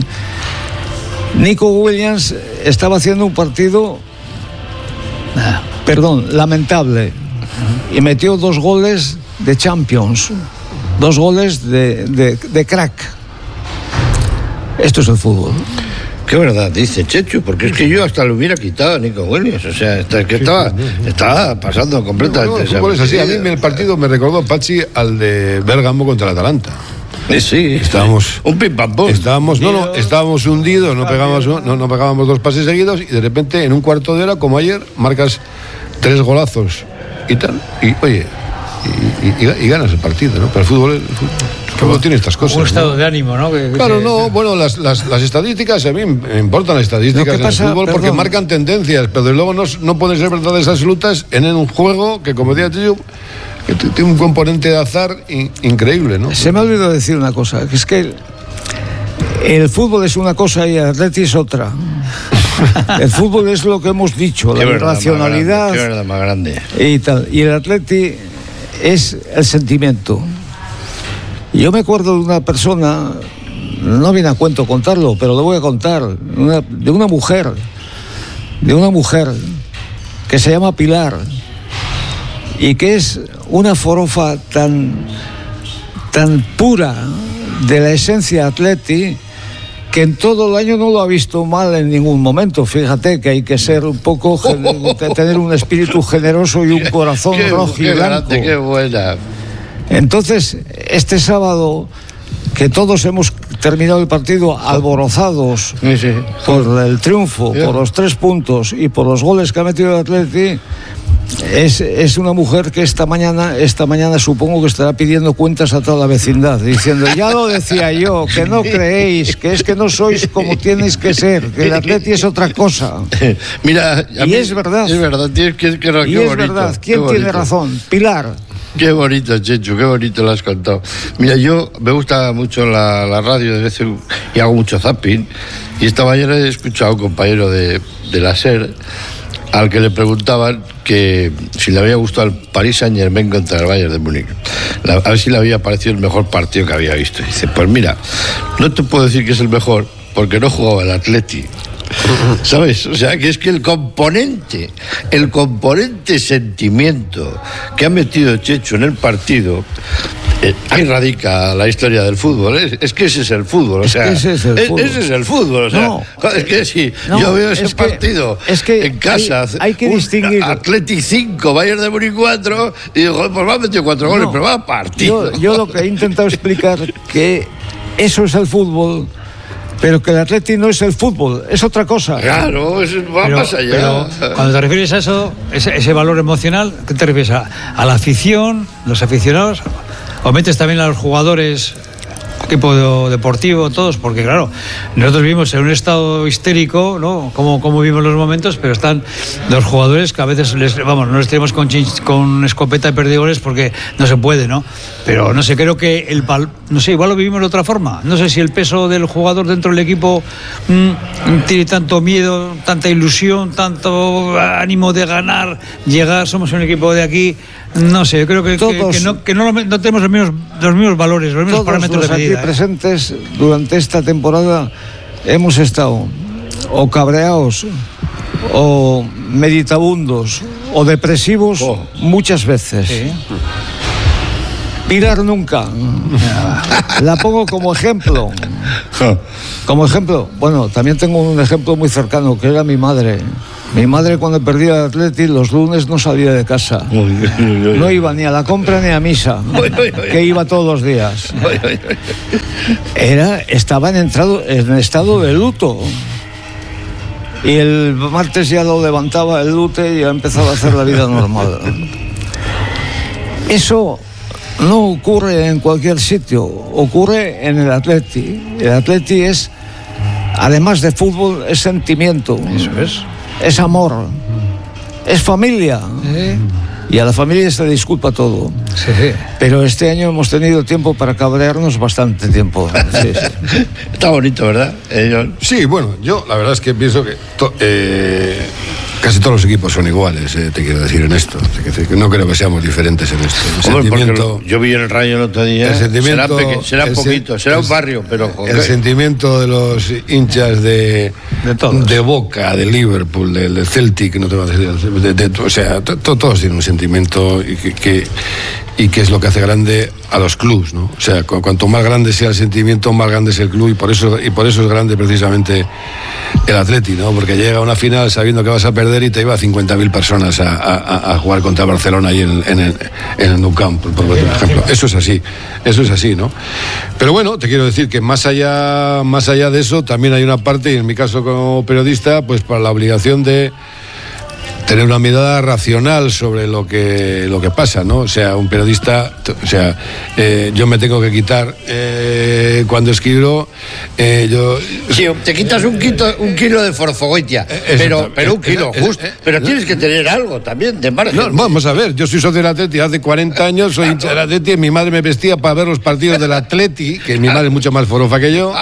Nico Williams estaba haciendo un partido, perdón, lamentable, y metió dos goles de Champions, dos goles de, de, de crack. Esto es el fútbol. Qué verdad dice Chechu, porque es que yo hasta lo hubiera quitado a Nico Williams. O sea, es que estaba, estaba pasando completamente. No, no, el fútbol es así. A mí el partido me recordó, Pachi, al de Bérgamo contra el Atalanta. Sí, sí. Estábamos, un pim pam pum. Estábamos, no, no, estábamos hundidos, no pegábamos, no, no pegábamos dos pases seguidos y de repente en un cuarto de hora, como ayer, marcas tres golazos y tal. Y oye, y, y, y, y ganas el partido, ¿no? Pero el fútbol, el fútbol, el fútbol tiene estas cosas. Un estado ¿no? de ánimo, ¿no? Que, claro, que, no, bueno, las, las, las estadísticas, a mí me importan las estadísticas del fútbol porque perdón. marcan tendencias, pero desde luego no, no pueden ser verdades absolutas en un juego que, como decía yo, que tiene un componente de azar in, increíble, ¿no? Se me ha olvidado decir una cosa, que es que el, el fútbol es una cosa y el Atleti es otra. El fútbol es lo que hemos dicho, qué la racionalidad qué verdad más grande. Y tal. Y el Atleti es el sentimiento. Yo me acuerdo de una persona, no viene a cuento contarlo, pero lo voy a contar, una, de una mujer, de una mujer que se llama Pilar y que es una forofa tan, tan pura de la esencia Atleti que en todo el año no lo ha visto mal en ningún momento. Fíjate que hay que ser un poco, tener un espíritu generoso y un corazón qué, rojo y qué blanco. Grande, qué buena. Entonces, este sábado, que todos hemos terminado el partido alborozados sí, sí. por el triunfo, sí. por los tres puntos y por los goles que ha metido el Atleti, es, es una mujer que esta mañana, esta mañana supongo que estará pidiendo cuentas a toda la vecindad, diciendo, ya lo decía yo, que no creéis, que es que no sois como tenéis que ser, que el Atleti es otra cosa. Mira, y mí, es verdad. Es verdad, tienes que, que, y qué es bonito, verdad, ¿quién tiene razón? Pilar. Qué bonito, Chechu, qué bonito lo has contado. Mira, yo me gusta mucho la, la radio de vez en, y hago mucho zapping. Y esta mañana he escuchado a un compañero de, de la SER al que le preguntaban que si le había gustado el Paris Saint-Germain contra el Bayern de Múnich. La, a ver si le había parecido el mejor partido que había visto. Y dice, pues mira, no te puedo decir que es el mejor porque no jugaba el Atleti. ¿Sabes? O sea, que es que el componente, el componente sentimiento que ha metido Chechu en el partido, eh, ahí radica la historia del fútbol. Es, es que ese es el fútbol. O sea, es ese es el fútbol. Ese es el fútbol. O sea, no, es que si no, yo veo ese es partido que, es que en casa, hay, hay que distinguir. Athletic cinco, Bayern de Múnich cuatro, y digo, joder, pues va a meter cuatro goles, no, pero va a partido. Yo, yo lo que he intentado explicar que eso es el fútbol. Pero que el Atleti no es el fútbol, es otra cosa. Claro, eso va pero, más allá. Pero cuando te refieres a eso, ese, ese valor emocional, ¿qué te refieres? ¿A, a la afición, los aficionados? ¿O metes también a los jugadores, equipo deportivo, todos? Porque claro, nosotros vivimos en un estado histérico, ¿no? Como, como vivimos los momentos, pero están los jugadores que a veces les, vamos, no les tenemos con, chinch, con escopeta y perdigones porque no se puede, ¿no? Pero no sé, creo que el no sé, igual lo vivimos de otra forma. No sé si el peso del jugador dentro del equipo mmm, tiene tanto miedo, tanta ilusión, tanto ánimo de ganar, llegar, somos un equipo de aquí. No sé, yo creo que, que, que, no, que no, no tenemos los mismos, los mismos valores, los mismos parámetros de medida. Aquí presentes durante esta temporada hemos estado o cabreados o meditabundos o depresivos oh. muchas veces. Sí. Pilar nunca. La pongo como ejemplo. Como ejemplo. Bueno, también tengo un ejemplo muy cercano, que era mi madre. Mi madre, cuando perdía el Atleti, los lunes no salía de casa. No iba ni a la compra ni a misa, que iba todos los días. Era, estaba en, entrado, en estado de luto. Y el martes ya lo levantaba el lute y ya empezaba a hacer la vida normal. Eso no ocurre en cualquier sitio, ocurre en el Atleti. El Atleti es, además de fútbol, es sentimiento. Eso es. Es amor, es familia. ¿Eh? Y a la familia se le disculpa todo. Sí. Pero este año hemos tenido tiempo para cabrearnos bastante tiempo. Sí, sí. Está bonito, ¿verdad? Eh, sí, bueno, yo la verdad es que pienso que to, eh, casi todos los equipos son iguales, eh, te quiero decir en esto. Te quiero decir que no creo que seamos diferentes en esto. El Hombre, sentimiento, yo vi en el Rayo el otro día. El sentimiento, será, peque, será el poquito, será un barrio, pero joder. El sentimiento de los hinchas de, de, de Boca, de Liverpool, del de Celtic, no te voy a decir, de, de, de, o sea, to, to, todos tienen un sentimiento y que, que y que es lo que hace grande a los clubs, ¿no? O sea, cu cuanto más grande sea el sentimiento, más grande es el club, y por eso y por eso es grande precisamente el Atleti, ¿no? Porque llega a una final sabiendo que vas a perder y te lleva cincuenta mil personas a, a, a jugar contra Barcelona ahí en, en el, en el Nou Camp, por, por ejemplo. Eso es así, eso es así, ¿no? Pero bueno, te quiero decir que más allá, más allá de eso, también hay una parte, y en mi caso como periodista, pues para la obligación de tener una mirada racional sobre lo que lo que pasa, ¿no? O sea, un periodista, o sea, eh, yo me tengo que quitar eh, cuando escribo, eh, yo... Sí, te quitas un kilo, un kilo de forfogoitia, eh, pero, pero un kilo, eh, justo. Eh, pero tienes que tener algo también de margen. No, vamos a ver, yo soy socio del Atleti hace cuarenta años, soy hincha del Atleti, mi madre me vestía para ver los partidos del Atleti, que mi madre es mucho más forofa que yo.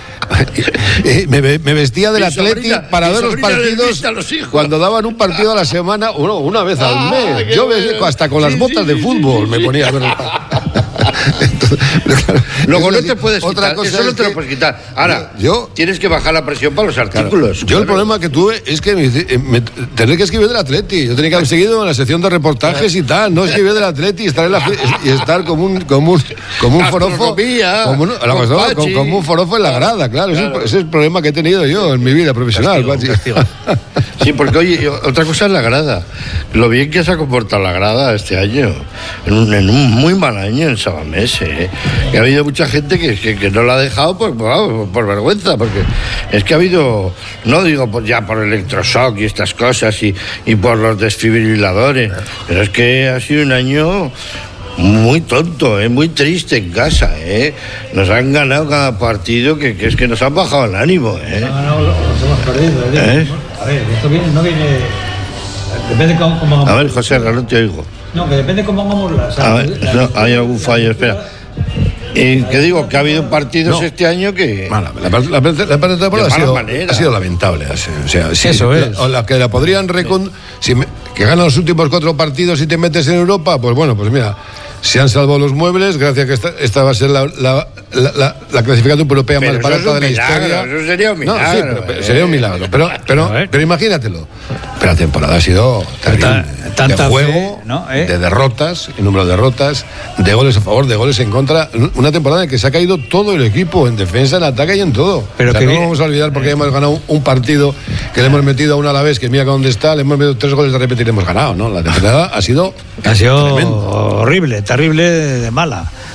me, me vestía del Atleti para ver los partidos los cuando daban un partido a la semana, uno, una vez al mes. Yo me, hasta con las sí, botas sí, de fútbol sí, me ponía a ver. Entonces, claro, luego no te puedes otra quitar, cosa eso no te lo puedes quitar. Ahora, yo tienes que bajar la presión para los artículos. Claro, yo el problema que tuve es que me, me, tener que escribir del Atleti. Yo tenía que haber seguido en la sección de reportajes y tal, no escribir del Atleti y estar en la y estar como un como un como un forofo, como un, la como, como un forofo en la grada, claro. Claro. Ese, ese es el problema que he tenido yo en mi vida profesional. Castigo, castigo. Sí, porque oye, otra cosa es la grada. Lo bien que se ha comportado la grada este año, en un, en un muy mal año en Sabamés, ¿eh? Y ha habido mucha gente que, que, que no la ha dejado por, por, por vergüenza, porque es que ha habido, no digo pues ya por electroshock y estas cosas y, y por los desfibriladores, pero es que ha sido un año muy tonto, ¿eh? Muy triste en casa, ¿eh? Nos han ganado cada partido que, que es que nos han bajado el ánimo, ¿eh? Nos han ganado, los hemos perdido, ¿eh? A ver, esto viene, no viene... Depende cómo, cómo hagamos... A ver, José, no te oigo. No, que depende cómo hagamos las... A ver, la, no, hay algún fallo, espera. Y que digo que ha habido partidos no. este año que... Bueno, la parte la, la, la, la temporada ha sido, ha sido lamentable. O sea, sí, eso es. O la que la podrían recon... si me, que ganan los últimos cuatro partidos y te metes en Europa, pues bueno, pues mira... Se han salvado los muebles, gracias a que esta, esta va a ser la, la, la, la, la clasificación europea pero más barata de la milagro, historia. Eso sería un milagro. No, sí, pero, pero, sería un milagro. Pero, pero, pero imagínatelo. Pero la temporada ha sido terrible. De juego, fe, ¿no? ¿Eh? De derrotas, el número de derrotas, de goles a favor, de goles en contra. Una temporada en que se ha caído todo el equipo, en defensa, en ataque y en todo. Pero o sea, que no bien. Vamos a olvidar porque hemos ganado un partido que le hemos metido a un Alavés que mira dónde está, le hemos metido tres goles de repente y le hemos ganado, ¿no? La temporada ha sido ha sido tremendo. Horrible, terrible de mala.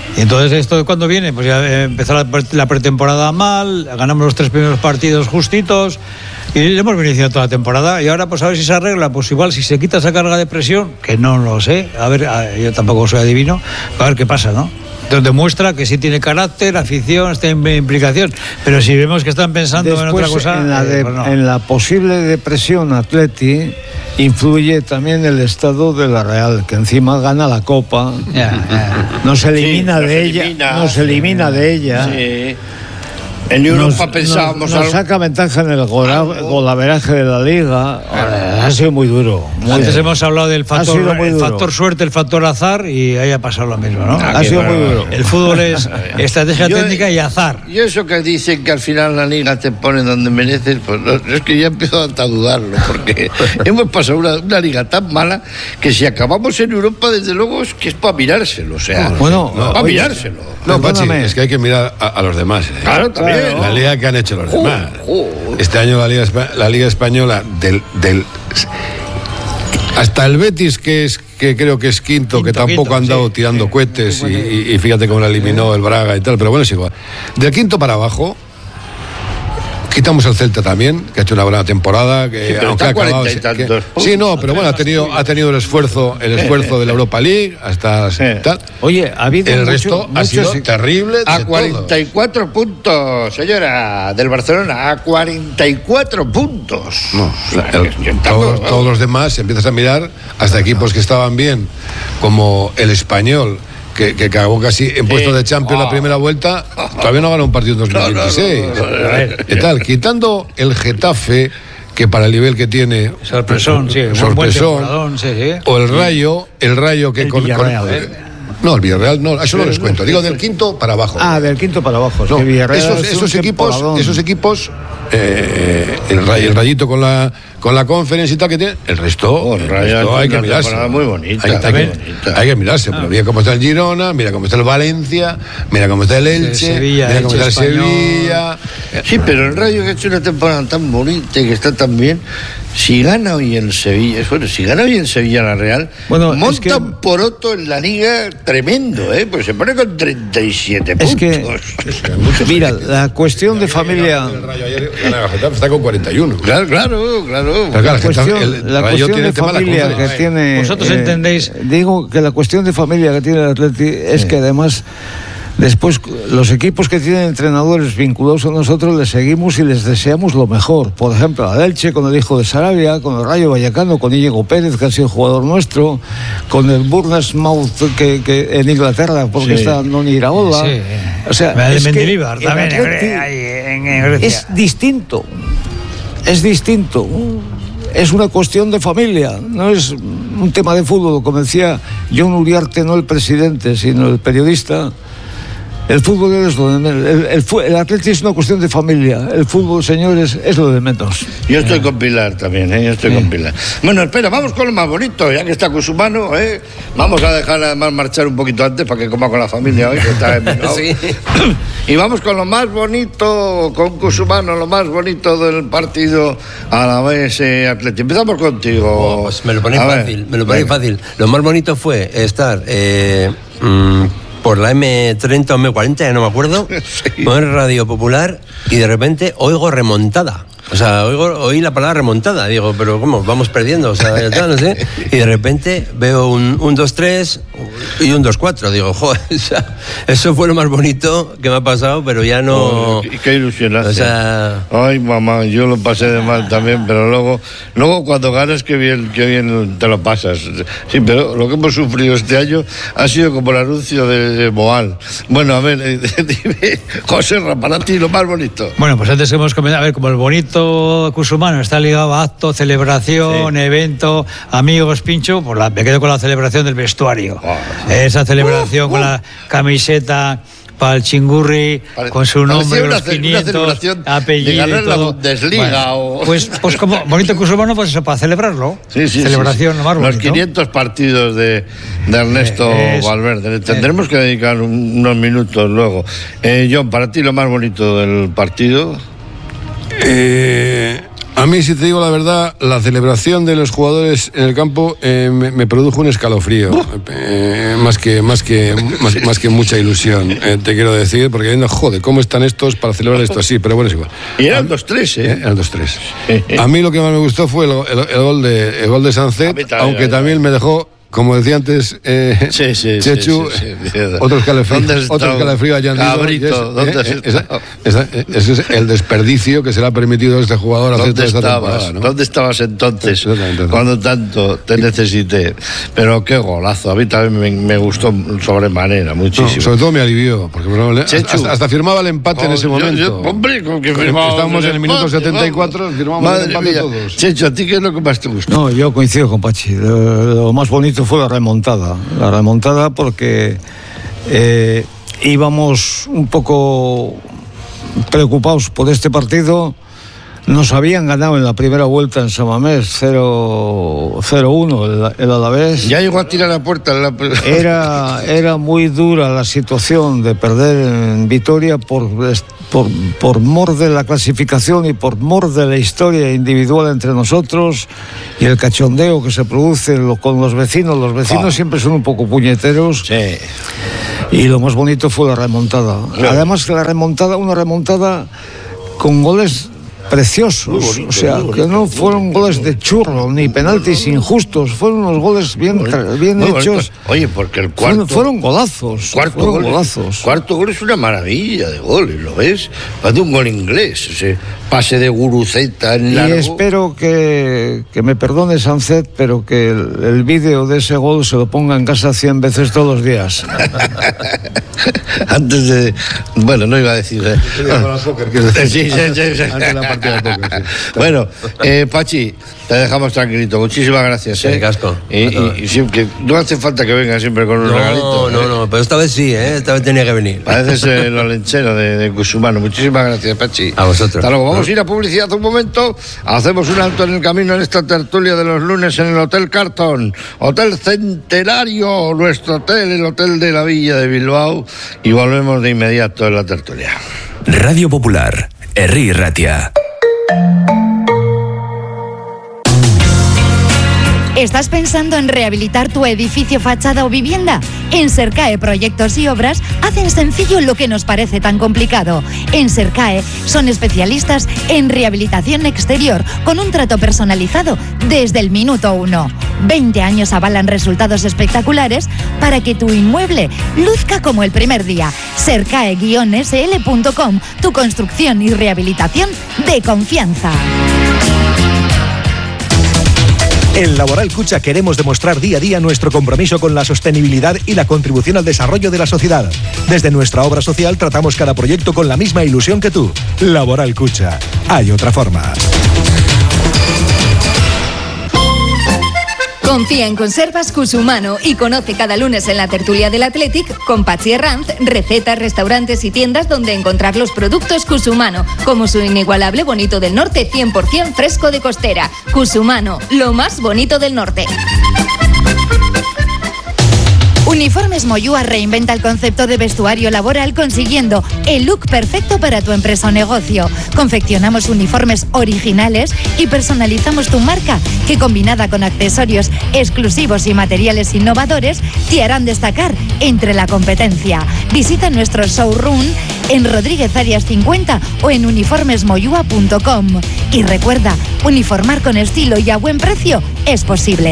Y entonces, ¿esto cuándo viene? Pues ya eh, empezó la, la pretemporada mal, ganamos los tres primeros partidos justitos y le hemos venido diciendo toda la temporada. Y ahora, pues a ver si se arregla. Pues igual, si se quita esa carga de presión, que no lo sé, a ver, a, yo tampoco soy adivino, a ver qué pasa, ¿no? Entonces demuestra que sí tiene carácter, afición, está en implicación. Pero si vemos que están pensando Después, en otra cosa. En la, de, eh, pues no. en la posible depresión Atleti influye también el estado de la Real, que encima gana la Copa. Ya, ya. No se elimina Sí, de nos ella. elimina. No se elimina de ella. Sí. En Europa Nos- pensábamos nos, nos algo. saca ventaja en el gola- golaveraje de la Liga. Eh, Ha sido muy duro. Muy Antes duro. hemos hablado del Ha factor, sido muy el duro. factor suerte, el factor azar, y ahí ha pasado lo mismo, ¿no? Ha sido muy duro. El fútbol es estrategia Yo- técnica y azar. Y eso que dicen que al final la liga te pone donde mereces, pues no, es que ya empiezo hasta a dudarlo, porque hemos pasado una, una liga tan mala que si acabamos en Europa, desde luego es que es para mirárselo, o sea, Bueno, para oye, mirárselo. No, Pachi, Perdóname. es que hay que mirar a, a los demás. ¿eh? Claro, también. La liga que han hecho los Joder, demás. joder. Este año la Liga, Espa- la Liga Española del, del hasta el Betis, que es que creo que es quinto, Quinto, que tampoco quinto, han dado sí, tirando sí. cohetes y, y- y fíjate cómo la eliminó el Braga y tal, pero bueno, es igual. Del quinto para abajo, quitamos el Celta también, que ha hecho una buena temporada, que Sí, pero aunque está ha acabado. cuarenta y que- tantos sí, no, puntos. pero bueno, ha tenido, ha tenido el esfuerzo, el esfuerzo de la Europa League, hasta tal. Oye, ha habido El mucho- resto ha muchos- sido terrible. A de cuarenta y cuatro puntos, señora, del Barcelona, a cuarenta y cuatro puntos. No, o sea, el- que estamos- todos, todos los demás empiezas a mirar hasta equipos que estaban bien, como el Español, que, que acabó casi en puesto de Champions Ah. la primera vuelta, todavía no ganó un partido en dos mil veintiséis. No, no, no, no, no. A ver, ¿qué tal? Quitando el Getafe, que para el nivel que tiene, Sorpresón, sí. un buen sorpresón, temporadón, sí, sí. o el Rayo, el Rayo que El con, con- Villarreal, ¿eh? no, el Villarreal, no, eso no les cuento. Digo del quinto para abajo. Ah, del quinto para abajo. es No, que Villarreal esos, es un esos equipos, temporadón. esos equipos, eh, el, ray- el rayito con la con la conferencia y tal que tiene, el resto, Oh, el el Rayo resto hace hay que una mirarse. temporada muy bonita, Hay, hay muy que, bonita. hay que mirarse, pero mira cómo está el Girona, mira cómo está el Valencia, mira cómo está el Elche, Sevilla, mira cómo Elche, está el Español. Sevilla. Sí, pero el Rayo que ha hecho una temporada tan bonita y que está tan bien, si gana hoy el Sevilla, bueno, si gana hoy el Sevilla la Real, Bueno, monta es que- un poroto en la liga tremendo, ¿eh? Pues se pone con treinta y siete Es puntos. que, mira, la cuestión de familia. El Rayo ayer gana el Getafe, está con cuarenta y uno. Claro, claro, claro. Pero claro, La el cuestión, Getafe- el la Rayo cuestión tiene de el tema de la familia que conferencia. tiene. Vosotros entendéis. Digo que la cuestión de familia que tiene el Atleti es que además. Después, los equipos que tienen entrenadores vinculados a nosotros les seguimos y les deseamos lo mejor. Por ejemplo, a Elche con el hijo de Sarabia, con el Rayo Vallecano, con Íñigo Pérez, que ha sido jugador nuestro, con el Bournemouth que, que en Inglaterra, porque Sí. está Noni Iraola. Sí. O sea, El es que Mendilibar el también, Atleti ahí en, en Grecia. es distinto. Es distinto. Es una cuestión de familia, no es un tema de fútbol, como decía John Uriarte, no el presidente, sino el periodista. El fútbol es lo de menos. El, el, fu- el Atleti es una cuestión de familia. El fútbol, señores, es lo de menos. Yo estoy con Pilar también, ¿eh? Yo estoy con Pilar. Bueno, espera, vamos con lo más bonito, ya que está Cusumano, ¿eh? Vamos a dejar además marchar un poquito antes para que coma con la familia hoy, que está en Bilbao. Sí. Y vamos con lo más bonito, con Cusumano, lo más bonito del partido a la vez eh, Atleti. Empezamos contigo. Oh, pues me lo ponéis A ver, fácil, me lo ponéis venga. fácil. Lo más bonito fue estar eh, mm, por la eme treinta o eme cuarenta, ya no me acuerdo, poner Radio Popular y de repente oigo remontada. O sea, oigo, oí la palabra remontada. Digo, pero ¿cómo? Vamos perdiendo. O sea, ya tal, no sé. Y de repente veo un dos tres y un dos cuatro. Digo, joder, o sea, eso fue lo más bonito que me ha pasado, pero ya no... Oh, qué, qué ilusionaste. O sea... Ay, mamá, yo lo pasé de mal también, pero luego, luego cuando ganas, qué bien, qué bien te lo pasas. Sí, pero lo que hemos sufrido este año ha sido como el anuncio de, de Boal. Bueno, a ver, eh, dime, José, para ti lo más bonito. Bueno, pues antes hemos comentado, a ver, como el bonito Cusumano está ligado a acto, celebración, Sí. evento, amigos, pincho, pues la, me quedo con la celebración del vestuario. Oh, Esa celebración con la camiseta para el chingurri, Pare- con su nombre, parecía una los ce- una quinientos, celebración de apellido ganar y la todo. Bundesliga o- Pues, pues como bonito Cusumano, pues eso, para celebrarlo. Sí, sí, Celebración, sí, sí. lo más Los bonito. quinientos partidos de, de Ernesto Eh, es- Valverde. Le tendremos que dedicar un- unos minutos luego. Eh, John, para ti lo más bonito del partido. Eh, A mí, si te digo la verdad, la celebración de los jugadores en el campo eh, me, me produjo un escalofrío, eh, más que más que más, más que mucha ilusión, eh, te quiero decir, porque no jode, ¿cómo están estos para celebrar esto así? Pero bueno, es igual. Y eran dos tres, ¿eh? Eran dos tres. A mí lo que más me gustó fue el, el, el gol de el gol de Sancet, también, aunque también me dejó, como decía antes, eh, sí, sí, Chechu, sí, sí, sí. otro escalofrío, otro escalofrío allá Cabrito, ¿dónde has eh, estado? Esa, ese es el desperdicio que se le ha permitido a este jugador hacer toda esta temporada, ¿no? ¿Dónde estabas entonces cuando tanto te necesité? Pero qué golazo, a mí también me, me gustó sobremanera, muchísimo. No, sobre todo me alivió, porque bueno, hasta, hasta firmaba el empate oh, en ese yo, momento. Yo, hombre, con que firmaba estábamos en el minuto empate, setenta y cuatro, vamos. Firmamos Madre el empate mía. todos. Checho, ¿a ti qué es lo que más te gustó? No, yo coincido con Pachi. Lo, lo más bonito fue la remontada. La remontada porque eh, íbamos un poco preocupados por este partido. Nos habían ganado en la primera vuelta en San Mamés cero uno el, el Alavés. Ya llegó a tirar la puerta. La... Era, era muy dura la situación de perder en Vitoria por, por, por mor de la clasificación y por mor de la historia individual entre nosotros y el cachondeo que se produce con los vecinos. Los vecinos oh. siempre son un poco puñeteros. Sí. Y lo más bonito fue la remontada. Claro. Además que la remontada, una remontada con goles preciosos, bonito, o sea, que no fueron goles de churro ni penaltis injustos, fueron unos goles bien, bien hechos. Bonito. Oye, porque el cuarto fueron, fueron golazos, cuarto fueron gol, golazos. Cuarto gol es una maravilla de goles, ¿lo ves? Parece un gol inglés, o sea, pase de Guruceta en largo. Y espero que, que me perdone Sancet, pero que el, el vídeo de ese gol se lo ponga en casa cien veces todos los días. Antes de, bueno, no iba a decir. ¿eh? Sí, sí, sí, sí. Antes de la partida de póker, sí. Bueno, eh, Pachi, te dejamos tranquilito. Muchísimas gracias. ¿eh? Sí, casco. Y, y, y siempre, no hace falta que venga siempre con un no, regalito. No, no, no, pero esta vez sí, ¿eh? Esta vez tenía que venir. Pareces el olenchero de, de Cusumano. Muchísimas gracias, Pachi. A vosotros. Hasta luego. Vamos a ir a publicidad un momento. Hacemos un alto en el camino en esta tertulia de los lunes en el Hotel Carton. Hotel Centenario, nuestro hotel, el hotel de la Villa de Bilbao. Y volvemos de inmediato en la tertulia. Radio Popular, Herri Ratia. ¿Estás pensando en rehabilitar tu edificio, fachada o vivienda? En Sercae Proyectos y Obras hacen sencillo lo que nos parece tan complicado. En Sercae son especialistas en rehabilitación exterior con un trato personalizado desde el minuto uno. veinte años avalan resultados espectaculares para que tu inmueble luzca como el primer día. Sercae guion ese ele punto com, tu construcción y rehabilitación de confianza. En Laboral Cucha queremos demostrar día a día nuestro compromiso con la sostenibilidad y la contribución al desarrollo de la sociedad. Desde nuestra obra social tratamos cada proyecto con la misma ilusión que tú. Laboral Cucha. Hay otra forma. Confía en Conservas Cusumano y conoce cada lunes en la tertulia del Athletic con Pachi Herranz recetas, restaurantes y tiendas donde encontrar los productos Cusumano, como su inigualable bonito del norte cien por ciento fresco de costera. Cusumano, lo más bonito del norte. Uniformes Moyúa reinventa el concepto de vestuario laboral consiguiendo el look perfecto para tu empresa o negocio. Confeccionamos uniformes originales y personalizamos tu marca, que combinada con accesorios exclusivos y materiales innovadores te harán destacar entre la competencia. Visita nuestro showroom en Rodríguez Arias cincuenta o en uniformes moyúa punto com. Y recuerda, uniformar con estilo y a buen precio es posible.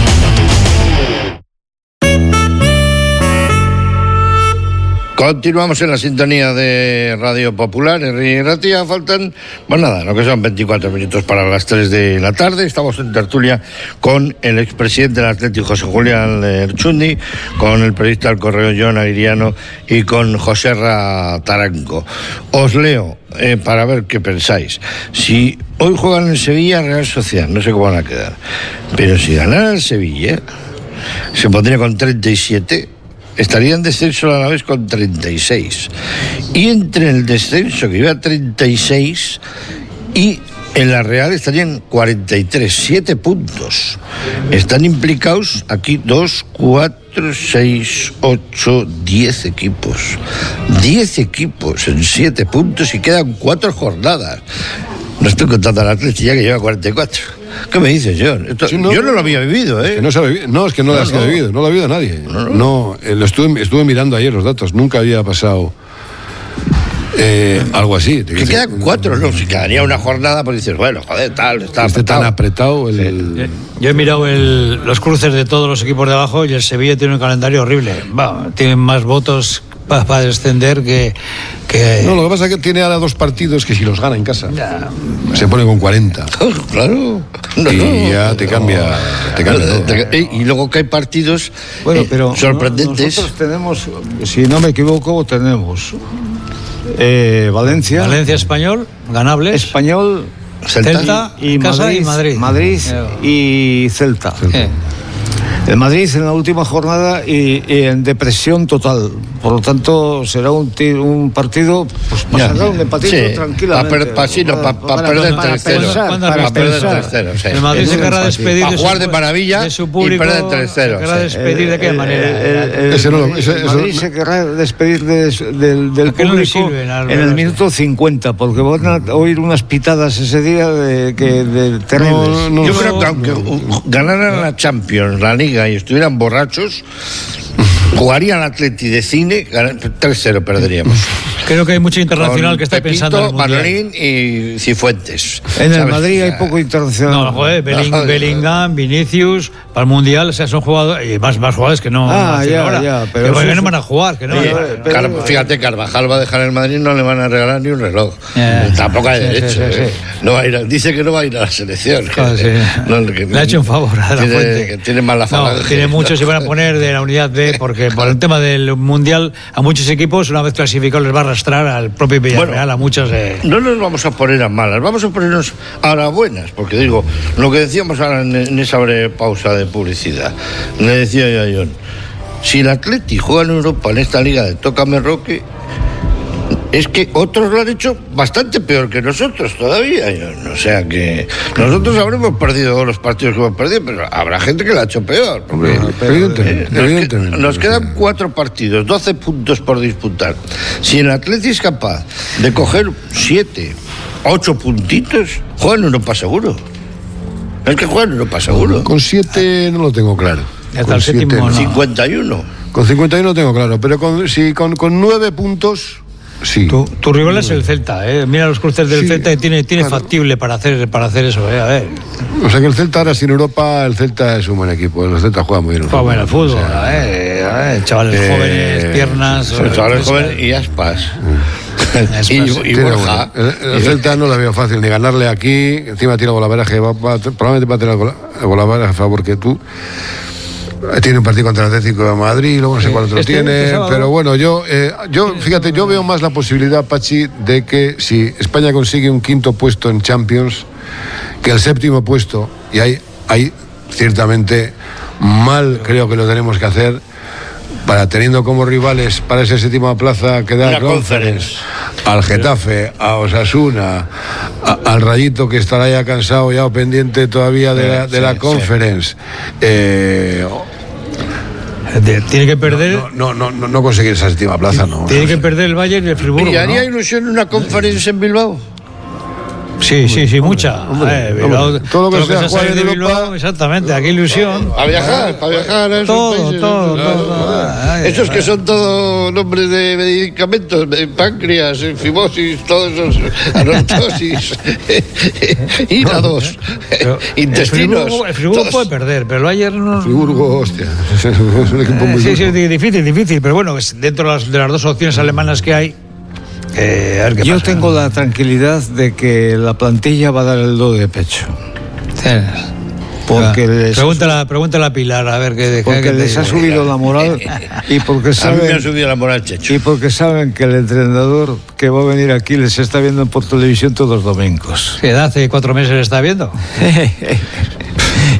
Continuamos en la sintonía de Radio Popular, en Ratia. Faltan, bueno nada, lo que son veinticuatro minutos para las tres de la tarde. Estamos en tertulia con el expresidente del Atlético, José Julián Lerchundi, con el periodista del Correo, Jon Aguiriano, y con José Ra Taranco. Os leo eh, para ver qué pensáis. Si hoy juegan en Sevilla, Real Sociedad, no sé cómo van a quedar, pero si ganara el Sevilla, se pondría con treinta y siete. Estaría en descenso a la vez con treinta y seis. Y entre el descenso, que iba a treinta y seis, y en la Real estarían cuarenta y tres, siete puntos. Están implicados aquí dos, cuatro, seis, ocho, diez equipos. diez equipos en siete puntos y quedan cuatro jornadas. No estoy contando al Atleti ya que lleva cuarenta y cuatro. ¿Qué me dices, John? Esto, sí, no, yo no lo había vivido, ¿eh? Es que no, se vivido. no, es que no, no lo has no. vivido, no lo ha vivido nadie. No, no. no eh, lo estuve, estuve mirando ayer los datos, nunca había pasado eh, algo así. Que quedan cuatro, ¿no? Si quedaría una jornada, pues dices, bueno, joder, tal, está este apretado. tan apretado. El, el... Yo, yo he mirado el, los cruces de todos los equipos de abajo y el Sevilla tiene un calendario horrible. Va, tienen más votos para pa descender que, que... No, lo que pasa es que tiene ahora dos partidos que si los gana en casa ya. se pone con cuarenta. Claro. No, y no, ya te cambia, no, te cambia todo. Te, y luego que hay partidos bueno, pero eh, sorprendentes. Nosotros tenemos, si no me equivoco, tenemos eh, Valencia. Valencia Español, ganables. Español, Celta, Celta y, y, Madrid, y Madrid. Madrid y Celta. Celta. Eh. El Madrid en la última jornada y, y en depresión total. Por lo tanto, será un, un partido pues, para sacar un empatito sí, tranquilamente. Para pa, no, pa, pa, pa perder tres cero. Para perder tres cero. Sí. El Madrid se querrá despedir para jugar de maravilla de su público, y perder tres cero. Se querrá despedir de qué manera. El Madrid se querrá despedir de, del, del público no sirven, en el minuto cincuenta, porque van a oír unas pitadas ese día de, que, de terribles. No, no, Yo no, creo que aunque no. ganaran la Champions, la Liga, y estuvieran borrachos, jugarían Atleti de cine, tres cero perderíamos. Creo que hay mucho internacional con que está Pepito, pensando en el Manolín y Cifuentes. En el Madrid hay poco internacional. No, joder, Belling, no, Bellingham, Vinicius, para el Mundial, o sea, son jugadores, y más, más jugadores que no ah, ya, ahora, ya, pero que no van a jugar, que no. Oye, van a... Car fíjate, Carvajal va a dejar el Madrid, no le van a regalar ni un reloj. Yeah, Tampoco hay sí, derecho. Sí, sí, ¿eh? sí. No va a ir, dice que no va a ir a la selección. Claro, sí. no, que, le ha hecho un favor a la tiene, Fuente. Que tiene mala fama. No, tiene muchos, se van a poner de la unidad B, porque por el tema del Mundial, a muchos equipos, una vez clasificados, les va a arrastrar al propio Villarreal, bueno, a muchos. Eh... No nos vamos a poner a malas, vamos a ponernos a las buenas, porque digo, lo que decíamos ahora en, en esa breve pausa de publicidad, le decía yo a John, si el Atleti juega en Europa en esta liga de Tócame Roque, es que otros lo han hecho bastante peor que nosotros todavía, John. O sea que nosotros habremos perdido los partidos que hemos perdido, pero habrá gente que lo ha hecho peor. Porque, no, evidentemente, eh, nos, evidentemente, nos quedan cuatro partidos, doce puntos por disputar. Si el Atleti es capaz de coger siete, ocho puntitos, juega en Europa seguro. Es que juega en Europa seguro. Con siete no lo tengo claro. Hasta el séptimo, no. cincuenta y uno. Con cincuenta y uno lo tengo claro, pero con, si con, con nueve puntos... Sí. Tu, tu rival es el Celta, ¿eh? Mira los cruces del sí, Celta y tiene, tiene claro. factible para hacer, para hacer eso, ¿eh? A ver. O sea que el Celta ahora sin Europa, el Celta es un buen equipo. El Celta juega muy bien. Juega bien al fútbol, o sea, a ver, a ver, chavales eh, jóvenes, piernas. Sí, chavales jóvenes y aspas. y, y Borja. El, el Celta no la veo fácil ni ganarle aquí. Encima tira golaveraje, va, va, probablemente va a tener el golaveraje a favor que tú. Tiene un partido contra el Atlético de Madrid, luego no sé sí, cuál otro este tiene, este pero bueno, yo, eh, yo, fíjate, yo veo más la posibilidad, Pachi, de que si España consigue un quinto puesto en Champions, que el séptimo puesto, y ahí, ahí ciertamente mal creo que lo tenemos que hacer, para teniendo como rivales para esa séptima plaza que da la Conference, al Getafe, a Osasuna, a, al Rayito que estará ya cansado ya o pendiente todavía de la, de la sí, Conference. Sí. Eh, Tiene que perder. No, no, no, no conseguir esa séptima plaza, no. Tiene no que perder el Bayern y el Friburgo. ¿Y haría ¿no? ilusión una Conference en Bilbao? Sí, sí, sí, mucha. Hombre, eh, Bilbao, hombre. Todo lo que, todo sea, que sea de Bilbao, exactamente, aquí ilusión. Para viajar, para viajar a esos todo, países. Todo, claro. todo, ay, Esos ay, que son todos nombres de medicamentos, páncreas, fimosis, todos esos, anortosis, hígados, no, intestinos. El Friburgo, el Friburgo puede perder, pero el Bayern no. El Friburgo, hostia, es un equipo muy Sí, sí, es difícil, difícil, pero bueno, dentro de las, de las dos opciones alemanas que hay. Eh, a ver qué Yo pasa. tengo la tranquilidad de que la plantilla va a dar el do de pecho. Sí. Porque les pregúntale, ha, pregúntale a Pilar a ver qué. Porque qué les digo. ha subido la moral y porque saben. A mí me ha subido la moral, Checho. Y porque saben que el entrenador que va a venir aquí les está viendo por televisión todos los domingos. ¿Qué edad hace cuatro meses le está viendo?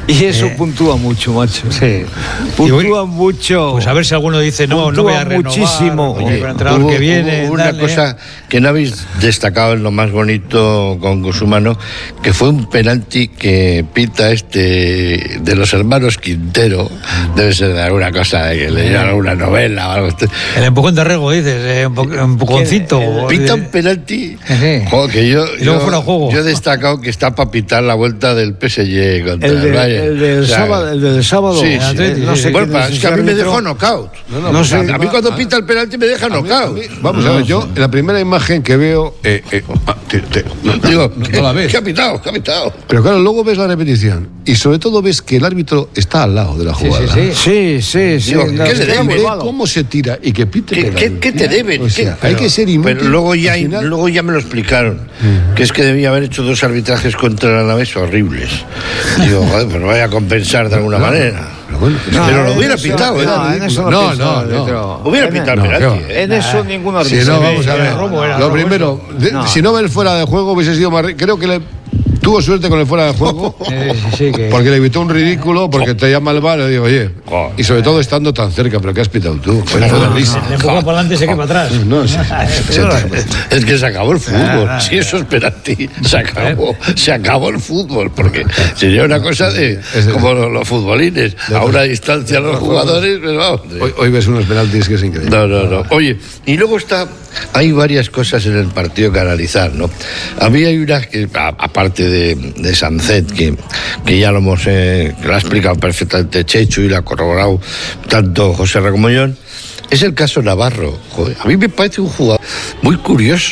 Y eso Eh, puntúa mucho, macho. Sí. Puntúa mucho. Pues a ver si alguno dice, no, no voy a renovar. Muchísimo. Oye, el entrenador Hubo- que viene. hubo una dale. cosa que no habéis destacado en lo más bonito con Gusumano, que fue un penalti que pita este de los hermanos Quintero. Debe ser de alguna cosa de que leyó alguna novela o algo. El empujón de Rego, dices, eh, un po- empujoncito. Pita un penalti. Joder, que yo, Y luego yo- fuera de juego. yo he destacado que está para pitar la vuelta del P S G contra El, el, de- Bayern. el del O sea, sábado, el del sábado. Sí, El sí. Atleti, no sé Bueno, quién es que a mí me árbitro. dejó knockout. No, no, No pues sé. A mí cuando pita el penalti me deja knockout. Vamos a ver, yo, la primera imagen que veo. eh, eh, ah, te- te- no, Digo, no, no la ves. ¿qué ha pitado? ¿Qué ha pitado? Pero claro, luego ves la repetición y sobre todo ves que el árbitro está al lado de la Sí, jugada. sí, sí. Sí, sí, sí. Digo, no, ¿qué está le deben? muy Ve malo. cómo se tira y que pite. ¿Qué, penalti. qué- qué te deben? O sea, ¿Qué? hay que ser inútil. Pero luego ya, Al final- luego ya me lo explicaron, que es que debía haber hecho dos arbitrajes contra el Alavés horribles. Digo, joder, pues lo vaya a compensar de alguna manera. Pero bueno, No, Pero lo en hubiera eso- pitado, ¿eh? No, en eso no, No, pienso, no, no. árbitro. Hubiera En- pitado no, penalti. ¿qué va? ¿eh? En eso ningún Si árbitro. no, vamos a era ver. robo, era Lo robo primero, de- No. si no ve el fuera de juego, hubiese sido más. ri- Creo que le tuvo suerte con el fuera de juego. Eh, sí, sí, que- Porque le evitó un ridículo, porque te llama el bar y digo, oye, y sobre todo estando tan cerca, pero ¿qué has pitado tú? Pues fue de risa. Le empujó para adelante y se queda para atrás. No, sí, sí, Es que se acabó el fútbol. Si eso es penalti, se acabó. Se acabó el fútbol. Porque sería una cosa de. como los, los futbolines. A una distancia los jugadores, pero vamos. Hoy, hoy ves unos penaltis que es increíble. No, no, no. Oye, y luego está. Hay varias cosas en el partido que analizar, ¿no? A mí hay una que, a- aparte de, de Sancet, que, que ya lo hemos. Eh, que lo ha explicado perfectamente Chechu y lo ha corroborado tanto José Racomollón, es el caso Navarro. Joder, a mí me parece un jugador muy curioso.